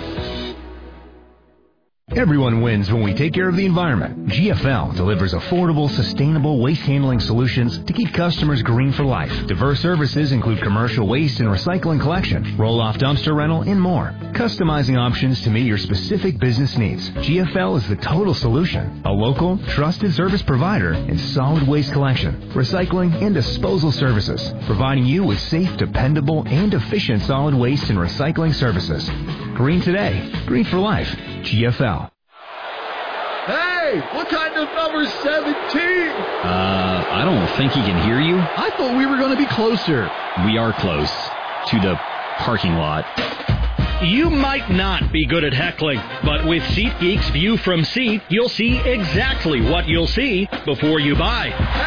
[SPEAKER 11] Everyone wins when we take care of the environment. G F L delivers affordable, sustainable waste handling solutions to keep customers green for life. Diverse services include commercial waste and recycling collection, roll-off dumpster rental, and more. Customizing options to meet your specific business needs. G F L is the total solution. A local, trusted service provider in solid waste collection, recycling, and disposal services, providing you with safe, dependable, and efficient solid waste and recycling services. Green today, green for life. G F L.
[SPEAKER 5] Hey, what kind of number seventeen?
[SPEAKER 12] Uh, I don't think he can hear you.
[SPEAKER 5] I thought we were going to be closer.
[SPEAKER 12] We are close to the parking lot.
[SPEAKER 13] You might not be good at heckling, but with SeatGeek's View from Seat, you'll see exactly what you'll see before you buy.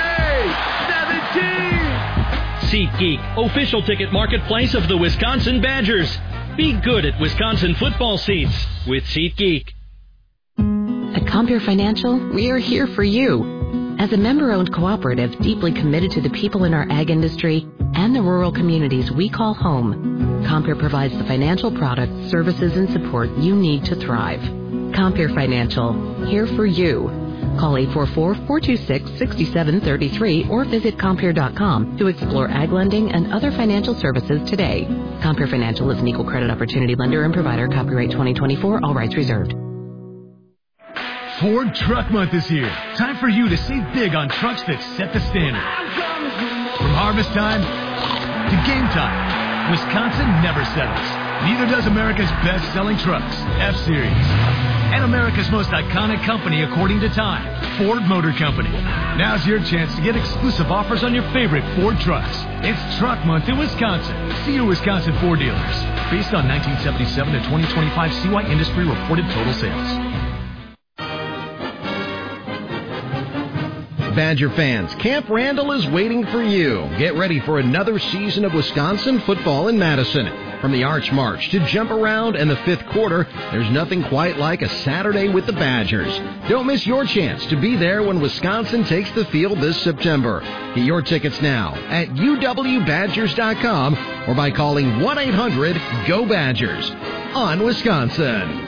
[SPEAKER 5] Hey,
[SPEAKER 13] seventeen! SeatGeek, official ticket marketplace of the Wisconsin Badgers. Be good at Wisconsin football seats with SeatGeek.
[SPEAKER 14] At Compeer Financial, we are here for you. As a member-owned cooperative deeply committed to the people in our ag industry and the rural communities we call home, Compeer provides the financial products, services, and support you need to thrive. Compeer Financial, here for you. Call eight four four, four two six, six seven three three or visit Compeer dot com to explore ag lending and other financial services today. Compeer Financial is an equal credit opportunity lender and provider. Copyright twenty twenty-four, all rights reserved.
[SPEAKER 15] Ford Truck Month is here. Time for you to save big on trucks that set the standard. From harvest time to game time, Wisconsin never settles. Neither does America's best-selling trucks, F-Series. And America's most iconic company according to Time, Ford Motor Company. Now's your chance to get exclusive offers on your favorite Ford trucks. It's Truck Month in Wisconsin. See your Wisconsin Ford dealers. Based on nineteen seventy-seven to twenty twenty-five C Y Industry reported total sales.
[SPEAKER 26] Badger fans, Camp Randall is waiting for you. Get ready for another season of Wisconsin football in Madison. From the Arch March to Jump Around and the fifth quarter, there's nothing quite like a Saturday with the Badgers. Don't miss your chance to be there when Wisconsin takes the field this September. Get your tickets now at U W Badgers dot com or by calling one eight hundred G O Badgers. On Wisconsin.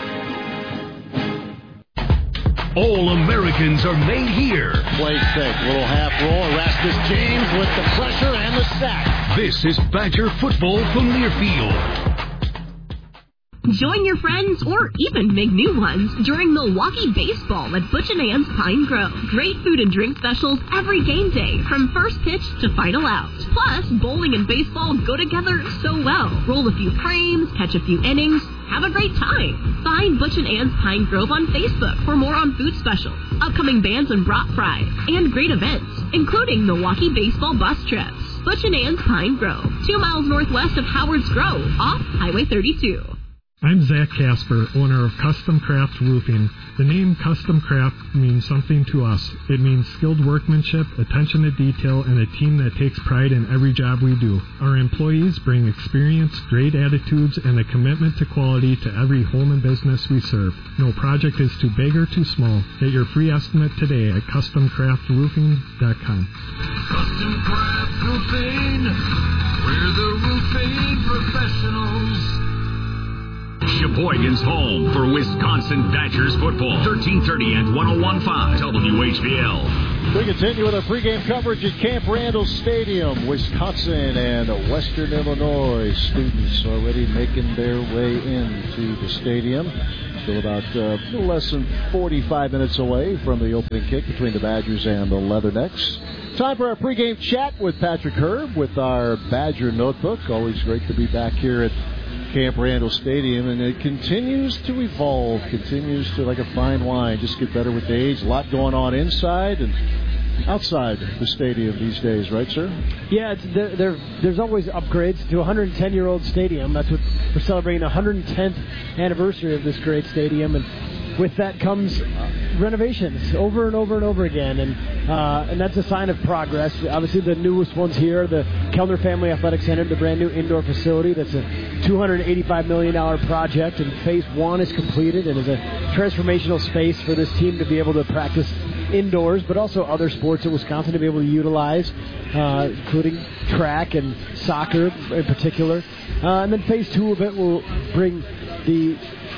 [SPEAKER 4] All Americans are made here.
[SPEAKER 22] Play fake, little half roll. Erasmus James with the pressure and the sack.
[SPEAKER 4] This is Badger football from Learfield.
[SPEAKER 27] Join your friends or even make new ones during Milwaukee Baseball at Butch and Ann's Pine Grove. Great food and drink specials every game day, from first pitch to final out. Plus, bowling and baseball go together so well. Roll a few frames, catch a few innings, have a great time. Find Butch and Ann's Pine Grove on Facebook for more on food specials, upcoming bands and brat fry, and great events, including Milwaukee Baseball bus trips. Butch and Ann's Pine Grove, two miles northwest of Howard's Grove, off Highway thirty-two.
[SPEAKER 3] I'm Zach Casper, owner of Custom Craft Roofing. The name Custom Craft means something to us. It means skilled workmanship, attention to detail, and a team that takes pride in every job we do. Our employees bring experience, great attitudes, and a commitment to quality to every home and business we serve. No project is too big or too small. Get your free estimate today at custom craft roofing dot com.
[SPEAKER 8] Custom Craft Roofing, we're the roofing professionals.
[SPEAKER 6] Sheboygan's home for Wisconsin Badgers football. thirteen thirty and ten fifteen W H B L.
[SPEAKER 5] We continue with our pregame coverage at Camp Randall Stadium. Wisconsin and Western Illinois students already making their way into the stadium. Still about uh, a little less than forty-five minutes away from the opening kick between the Badgers and the Leathernecks. Time for our pregame chat with Patrick Herb with our Badger Notebook. Always great to be back here at Camp Randall Stadium, and it continues to evolve, continues to, like a fine wine, just get better with age. A lot going on inside and outside the stadium these days, right, sir?
[SPEAKER 16] Yeah, it's, there, there, there's always upgrades to a one hundred ten-year-old stadium. That's what we're celebrating, the one hundred tenth anniversary of this great stadium, and with that comes uh, renovations over and over and over again, and uh, and that's a sign of progress. Obviously, the newest ones here, the Kellner Family Athletic Center, the brand new indoor facility. That's a two hundred eighty-five million dollars project, and phase one is completed and is a transformational space for this team to be able to practice indoors, but also other sports in Wisconsin to be able to utilize, uh, including track and soccer in particular. Uh, and then phase two of it will bring the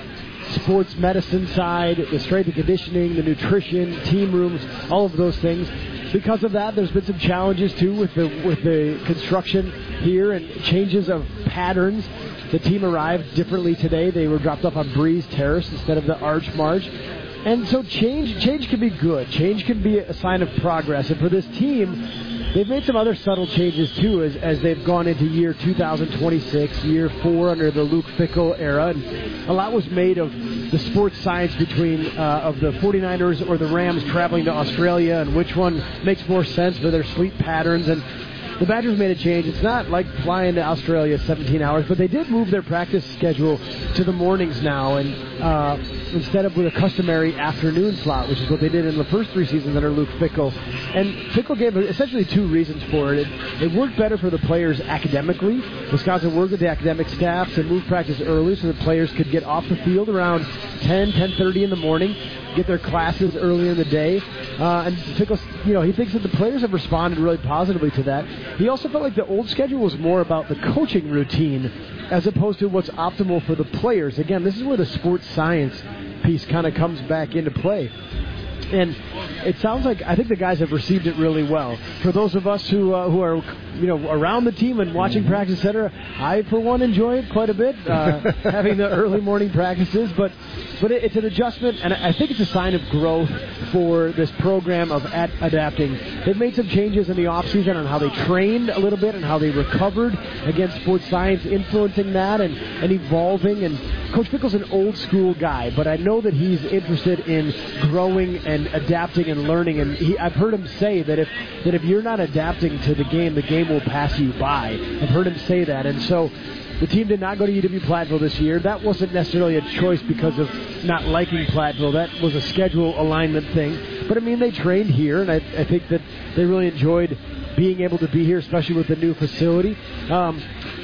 [SPEAKER 16] sports medicine side, the strength and conditioning, the nutrition, team rooms, all of those things. Because of that, there's been some challenges too with the with the construction here and changes of patterns. The team arrived differently today. They were dropped off on Breeze Terrace instead of the Arch March. And so change change can be good. Change can be a sign of progress. And for this team, they've made some other subtle changes, too, as, as they've gone into year two thousand twenty-six, year four under the Luke Fickell era. And a lot was made of the sports science between uh, of the 49ers or the Rams traveling to Australia and which one makes more sense for their sleep patterns. And the Badgers made a change. It's not like flying to Australia seventeen hours, but they did move their practice schedule to the mornings now, and uh, instead of with a customary afternoon slot, which is what they did in the first three seasons under Luke Fickell. And Fickell gave essentially two reasons for it. It, it worked better for the players academically. Wisconsin worked with the academic staff to move practice early so the players could get off the field around ten, ten thirty in the morning, get their classes early in the day. Uh, and Fickell, you know, he thinks that the players have responded really positively to that. He also felt like the old schedule was more about the coaching routine as opposed to what's optimal for the players. Again, this is where the sports science piece kind of comes back into play. And it sounds like I think the guys have received it really well. For those of us who uh, who are you know around the team and watching practice, et cetera, I for one enjoy it quite a bit, uh, having the early morning practices. But but it, it's an adjustment, and I think it's a sign of growth for this program of ad- adapting. They've made some changes in the offseason on how they trained a little bit and how they recovered against sports science, influencing that and, and evolving. And Coach Fickell's an old school guy, but I know that he's interested in growing and adapting and learning. And he, I've heard him say that if that if you're not adapting to the game, the game will pass you by. I've heard him say that. And so the team did not go to U W-Platteville this year. That wasn't necessarily a choice because of not liking Platteville. That was a schedule alignment thing. But, I mean, they trained here, and I, I think that they really enjoyed being able to be here, especially with the new facility. Um,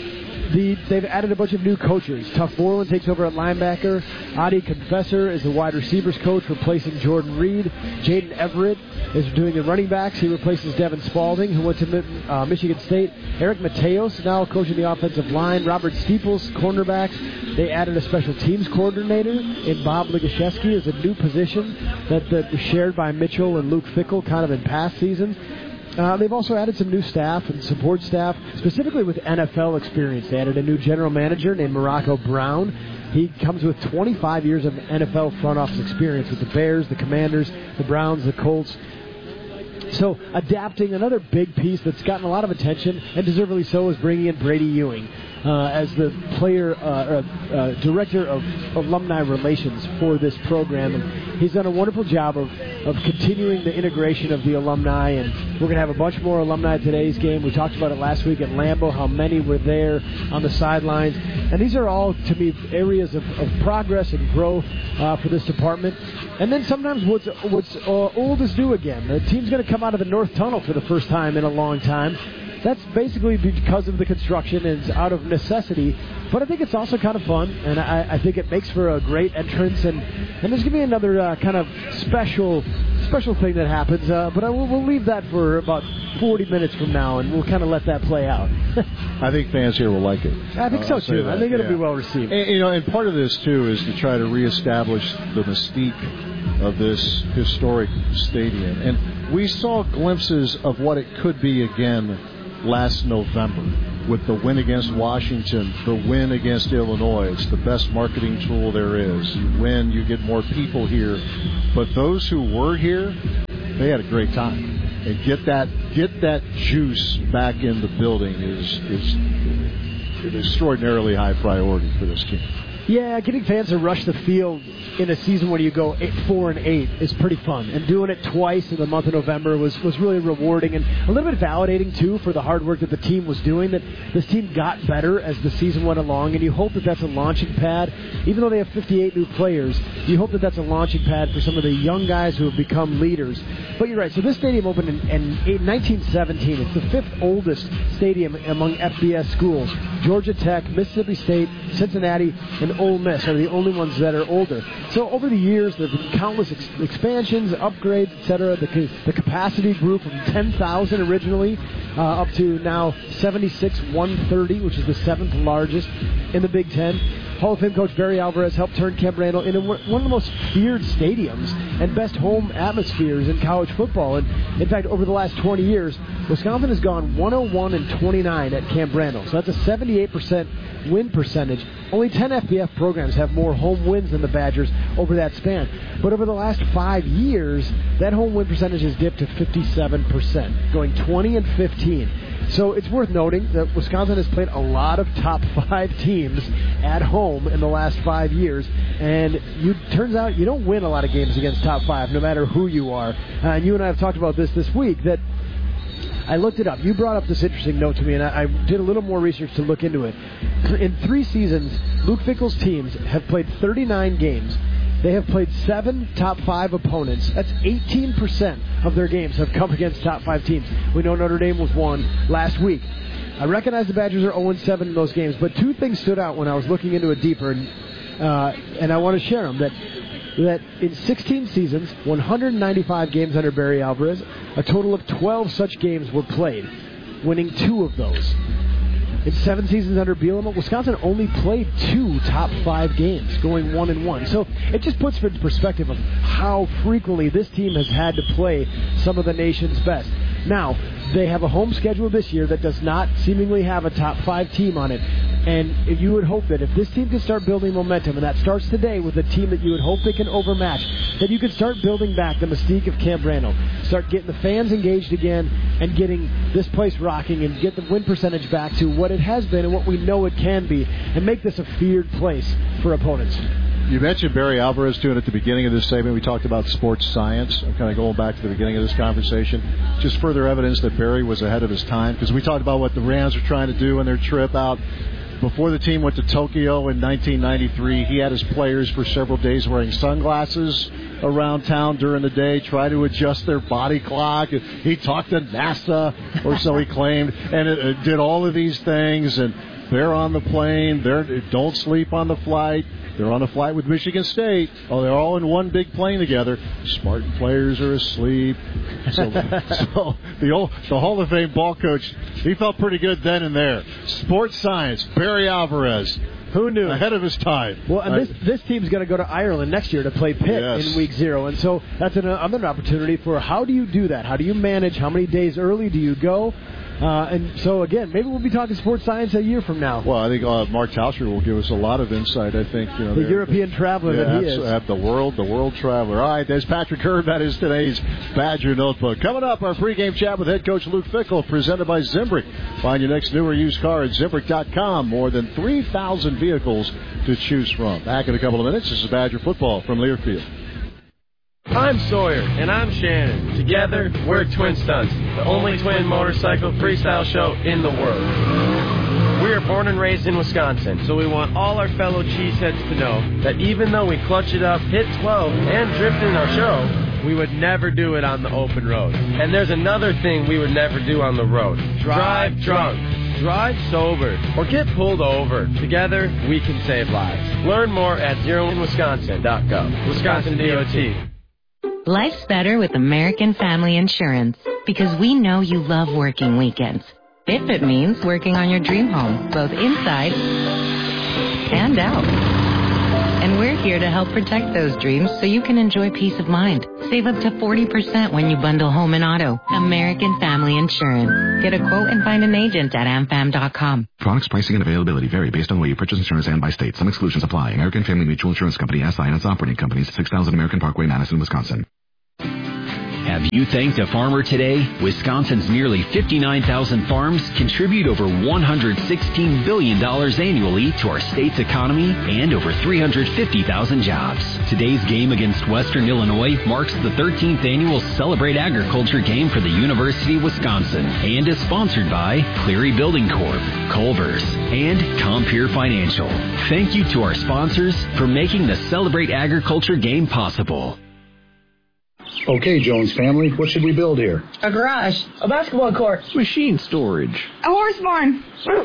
[SPEAKER 16] The, they've added a bunch of new coaches. Tuff Borland takes over at linebacker. Adi Confessor is the wide receivers coach, replacing Jordan Reed. Jaden Everett is doing the running backs. He replaces Devin Spalding, who went to uh, Michigan State. Eric Mateos now coaching the offensive line. Robert Steeples, cornerbacks. They added a special teams coordinator in Bob Ligashevsky as a new position that, that was shared by Mitchell and Luke Fickell kind of in past seasons. Uh, they've also added some new staff and support staff, specifically with N F L experience. They added a new general manager named Morocco Brown. He comes with twenty-five years of N F L front office experience with the Bears, the Commanders, the Browns, the Colts. So adapting, another big piece that's gotten a lot of attention, and deservedly so, is bringing in Brady Ewing. uh, as the player uh, uh, uh, director of alumni relations for this program, and he's done a wonderful job of, of continuing the integration of the alumni, and we're going to have a bunch more alumni at today's game. We talked about it last week at Lambeau, how many were there on the sidelines, and these are all, to me, areas of, of progress and growth uh, for this department. And then sometimes what's, what's uh, old is new again. The team's going to come out of the North Tunnel for the first time in a long time. That's basically because of the construction and it's out of necessity. But I think it's also kind of fun, and I, I think it makes for a great entrance. And, and there's going to be another uh, kind of special special thing that happens. Uh, but I will, we'll leave that for about forty minutes from now, and we'll kind of let that play out.
[SPEAKER 5] I think fans here will like it.
[SPEAKER 16] I think
[SPEAKER 5] uh,
[SPEAKER 16] so, too. I think it'll
[SPEAKER 5] yeah.
[SPEAKER 16] be well received.
[SPEAKER 5] And, you know, and part of this, too, is to try to reestablish the mystique of this historic stadium. And we saw glimpses of what it could be again last November with the win against Washington, the win against Illinois. It's the best marketing tool there is. You win, you get more people here. But those who were here, they had a great time. And get that get that juice back in the building is is an extraordinarily high priority for this team.
[SPEAKER 16] Yeah, getting fans to rush the field in a season when you go eight, four and eight is pretty fun, and doing it twice in the month of November was, was really rewarding and a little bit validating too for the hard work that the team was doing. That this team got better as the season went along, and you hope that that's a launching pad. Even though they have fifty-eight new players, you hope that that's a launching pad for some of the young guys who have become leaders. But you're right. So this stadium opened in, in nineteen seventeen. It's the fifth oldest stadium among F B S schools. Georgia Tech, Mississippi State, Cincinnati, and Ole Miss are the only ones that are older. So over the years, there have been countless ex- expansions, upgrades, et cetera. The, ca- the capacity grew from ten thousand originally uh, up to now seventy-six one thirty, which is the seventh largest in the Big Ten. Hall of Fame coach Barry Alvarez helped turn Camp Randall into one of the most feared stadiums and best home atmospheres in college football. And in fact, over the last twenty years, Wisconsin has gone one oh one and twenty-nine at Camp Randall. So that's a seventy-eight percent win percentage. Only ten F B F programs have more home wins than the Badgers over that span. But over the last five years, that home win percentage has dipped to fifty-seven percent, going twenty and fifteen. So it's worth noting that Wisconsin has played a lot of top five teams at home in the last five years. And you turns out you don't win a lot of games against top five, no matter who you are. Uh, and you and I have talked about this this week, that I looked it up. You brought up this interesting note to me, and I, I did a little more research to look into it. In three seasons, Luke Fickell's teams have played thirty-nine games. They have played seven top five opponents. That's eighteen percent of their games have come against top five teams. We know Notre Dame was one last week. I recognize the Badgers are oh and seven in those games, but two things stood out when I was looking into it deeper, and, uh, and I want to share them. That that in sixteen seasons, one hundred ninety-five games under Barry Alvarez, a total of twelve such games were played, winning two of those. In seven seasons under Bielema, Wisconsin only played two top five games, going one and one. So it just puts into perspective of how frequently this team has had to play some of the nation's best. Now, they have a home schedule this year that does not seemingly have a top five team on it. And if you would hope that if this team can start building momentum, and that starts today with a team that you would hope they can overmatch, that you can start building back the mystique of Camp Randall, start getting the fans engaged again, and getting this place rocking, and get the win percentage back to what it has been and what we know it can be, and make this a feared place for opponents.
[SPEAKER 5] You mentioned Barry Alvarez doing at the beginning of this segment. We talked about sports science. I'm kind of going back to the beginning of this conversation. Just further evidence that Barry was ahead of his time, because we talked about what the Rams were trying to do in their trip out. Before the team went to Tokyo in nineteen ninety-three, he had his players for several days wearing sunglasses around town during the day, try to adjust their body clock. He talked to NASA, or so he claimed, and it, it did all of these things. And they're on the plane. They don't sleep on the flight. They're on a flight with Michigan State. Oh, they're all in one big plane together. Spartan players are asleep. So, so the old, the Hall of Fame ball coach, he felt pretty good then and there. Sports science, Barry Alvarez.
[SPEAKER 16] Who knew?
[SPEAKER 5] Ahead of his time.
[SPEAKER 16] Well, and this, this team's going to go to Ireland next year to play Pitt
[SPEAKER 5] yes.
[SPEAKER 16] in week zero. And so that's an, another opportunity for how do you do that? How do you manage? How many days early do you go? Uh, and so, again, maybe we'll be talking sports science a year from now.
[SPEAKER 5] Well, I think uh, Mark Tauscher will give us a lot of insight. I think you know
[SPEAKER 16] the European traveler
[SPEAKER 5] yeah,
[SPEAKER 16] that he is.
[SPEAKER 5] At the world, the world traveler. All right, there's Patrick Hurd. That is today's Badger Notebook. Coming up, our pregame chat with head coach Luke Fickell, presented by Zimbrick. Find your next new or used car at Zimbrick dot com. More than three thousand vehicles to choose from. Back in a couple of minutes. This is Badger football from Learfield.
[SPEAKER 1] I'm Sawyer, and I'm Shannon. Together, we're Twin Stunts, the only twin motorcycle freestyle show in the world. We are born and raised in Wisconsin, so we want all our fellow cheeseheads to know that even though we clutch it up, hit twelve, and drift in our show, we would never do it on the open road. And there's another thing we would never do on the road. Drive drunk. Drive sober, or get pulled over. Together, we can save lives. Learn more at zero in wisconsin dot gov. Wisconsin D O T.
[SPEAKER 14] Life's better with American Family Insurance because we know you love working weekends. If it means working on your dream home, both inside and out. And we're here to help protect those dreams so you can enjoy peace of mind. Save up to forty percent when you bundle home and auto. American Family Insurance. Get a quote and find an agent at am fam dot com.
[SPEAKER 17] Products, pricing, and availability vary based on the way you purchase insurance and by state. Some exclusions apply. American Family Mutual Insurance Company, S I and its operating companies, six thousand American Parkway, Madison, Wisconsin.
[SPEAKER 12] Have you thanked a farmer today? Wisconsin's nearly fifty-nine thousand farms contribute over one hundred sixteen billion dollars annually to our state's economy and over three hundred fifty thousand jobs. Today's game against Western Illinois marks the thirteenth annual Celebrate Agriculture game for the University of Wisconsin and is sponsored by Cleary Building Corp, Culver's, and Compeer Financial. Thank you to our sponsors for making the Celebrate Agriculture game possible.
[SPEAKER 18] Okay, Jones family, what should we build here?
[SPEAKER 20] A garage, a basketball court,
[SPEAKER 18] machine storage,
[SPEAKER 20] a horse barn.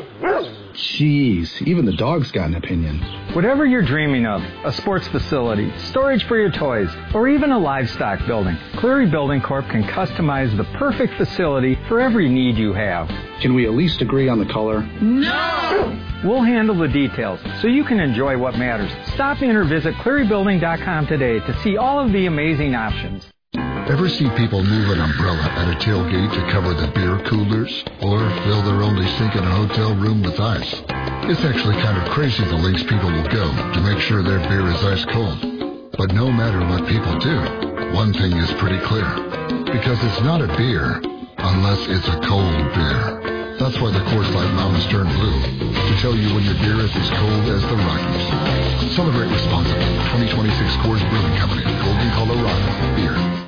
[SPEAKER 18] Jeez, even the dog's got an opinion.
[SPEAKER 21] Whatever you're dreaming of, a sports facility, storage for your toys, or even a livestock building, Cleary Building Corp can customize the perfect facility for every need you have.
[SPEAKER 18] Can we at least agree on the color?
[SPEAKER 20] No!
[SPEAKER 21] We'll handle the details so you can enjoy what matters. Stop in or visit cleary building dot com today to see all of the amazing options.
[SPEAKER 23] Ever see people move an umbrella at a tailgate to cover the beer coolers? Or fill their only sink in a hotel room with ice? It's actually kind of crazy the lengths people will go to make sure their beer is ice cold. But no matter what people do, one thing is pretty clear. Because it's not a beer unless it's a cold beer. That's why the Coors Light mountains turn blue, to tell you when your beer is as cold as the Rockies. Celebrate responsibly. twenty twenty-six Coors Brewing Company, Golden, Colorado. Beer.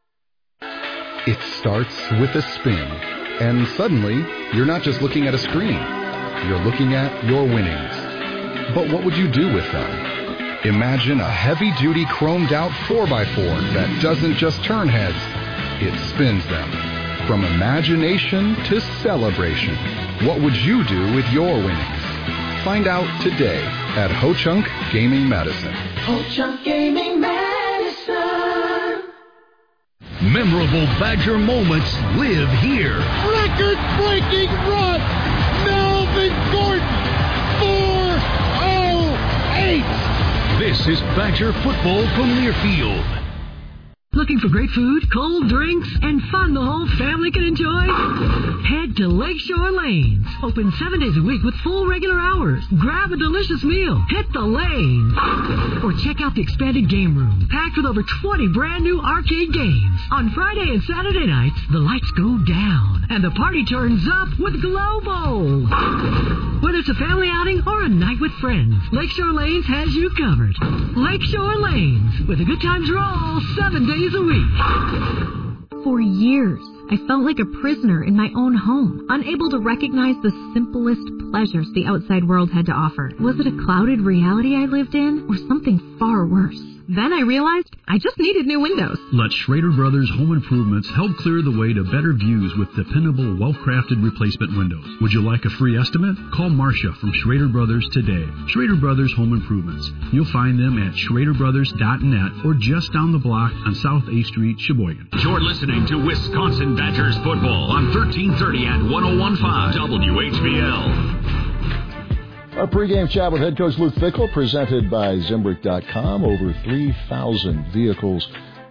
[SPEAKER 24] It starts with a spin, and suddenly, you're not just looking at a screen. You're looking at your winnings. But what would you do with them? Imagine a heavy-duty chromed-out four by four that doesn't just turn heads, it spins them. From imagination to celebration, what would you do with your winnings? Find out today at Ho-Chunk Gaming Medicine.
[SPEAKER 8] Ho-Chunk Gaming Medicine.
[SPEAKER 4] Memorable Badger moments live here.
[SPEAKER 8] Record-breaking run. Melvin Gordon. four oh eight.
[SPEAKER 4] This is Badger football from Learfield.
[SPEAKER 25] Looking for great food, cold drinks, and fun the whole family can enjoy? Head to Lakeshore Lanes. Open seven days a week with full regular hours. Grab a delicious meal. Hit the lanes. Or check out the expanded game room, packed with over twenty brand new arcade games. On Friday and Saturday nights, the lights go down, and the party turns up with Glow Bowl. Whether it's a family outing or a night with friends, Lakeshore Lanes has you covered. Lakeshore Lanes, with the good times roll seven days a week.
[SPEAKER 28] For years, I felt like a prisoner in my own home, unable to recognize the simplest pleasures the outside world had to offer. Was it a clouded reality I lived in, or something far worse? Then I realized I just needed new windows.
[SPEAKER 10] Let Schrader Brothers Home Improvements help clear the way to better views with dependable, well-crafted replacement windows. Would you like a free estimate? Call Marcia from Schrader Brothers today. Schrader Brothers Home Improvements. You'll find them at schrader brothers dot net or just down the block on South eighth Street, Sheboygan.
[SPEAKER 6] You're listening to Wisconsin Badgers football on thirteen thirty and one oh one point five W H B L.
[SPEAKER 5] Our pregame chat with head coach Luke Fickell, presented by Zimbrick dot com. Over three thousand vehicles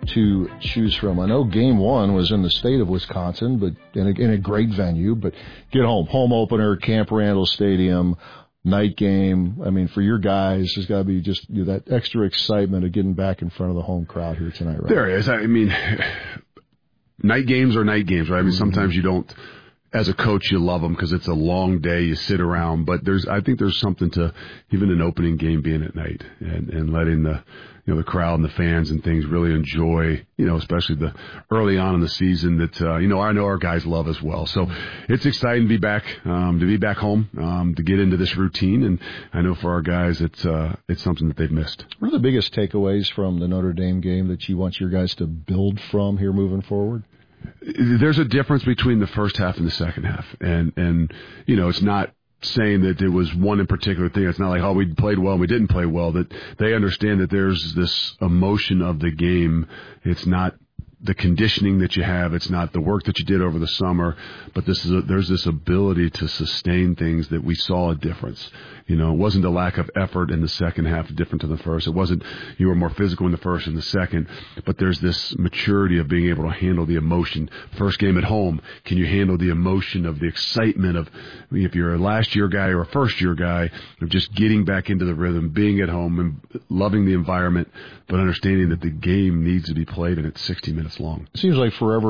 [SPEAKER 5] to choose from. I know game one was in the state of Wisconsin, but in a, in a great venue. But get home, home opener, Camp Randall Stadium, night game. I mean, for your guys, there's got to be just you know, that extra excitement of getting back in front of the home crowd here tonight, right?
[SPEAKER 2] There is. I mean, night games are night games, right? I mean, sometimes you don't. As a coach, you love them because it's a long day. You sit around, but there's, I think there's something to even an opening game being at night and, and letting the, you know, the crowd and the fans and things really enjoy, you know, especially the early on in the season that, uh, you know, I know our guys love as well. So it's exciting to be back, um, to be back home, um, to get into this routine. And I know for our guys, it's, uh, it's something that they've missed.
[SPEAKER 5] What are the biggest takeaways from the Notre Dame game that you want your guys to build from here moving forward?
[SPEAKER 2] There's a difference between the first half and the second half. And, and, you know, it's not saying that it was one in particular thing. It's not like, oh, we played well and we didn't play well. That they understand that there's this emotion of the game. It's not the conditioning that you have. It's not the work that you did over the summer, but this is a, there's this ability to sustain things that we saw a difference. You know, it wasn't a lack of effort in the second half different to the first. It wasn't you were more physical in the first and the second, but there's this maturity of being able to handle the emotion. First game at home, can you handle the emotion of the excitement of, I mean, if you're a last year guy or a first year guy, of just getting back into the rhythm, being at home and loving the environment, but understanding that the game needs to be played and it's sixty minutes long.
[SPEAKER 5] It seems like forever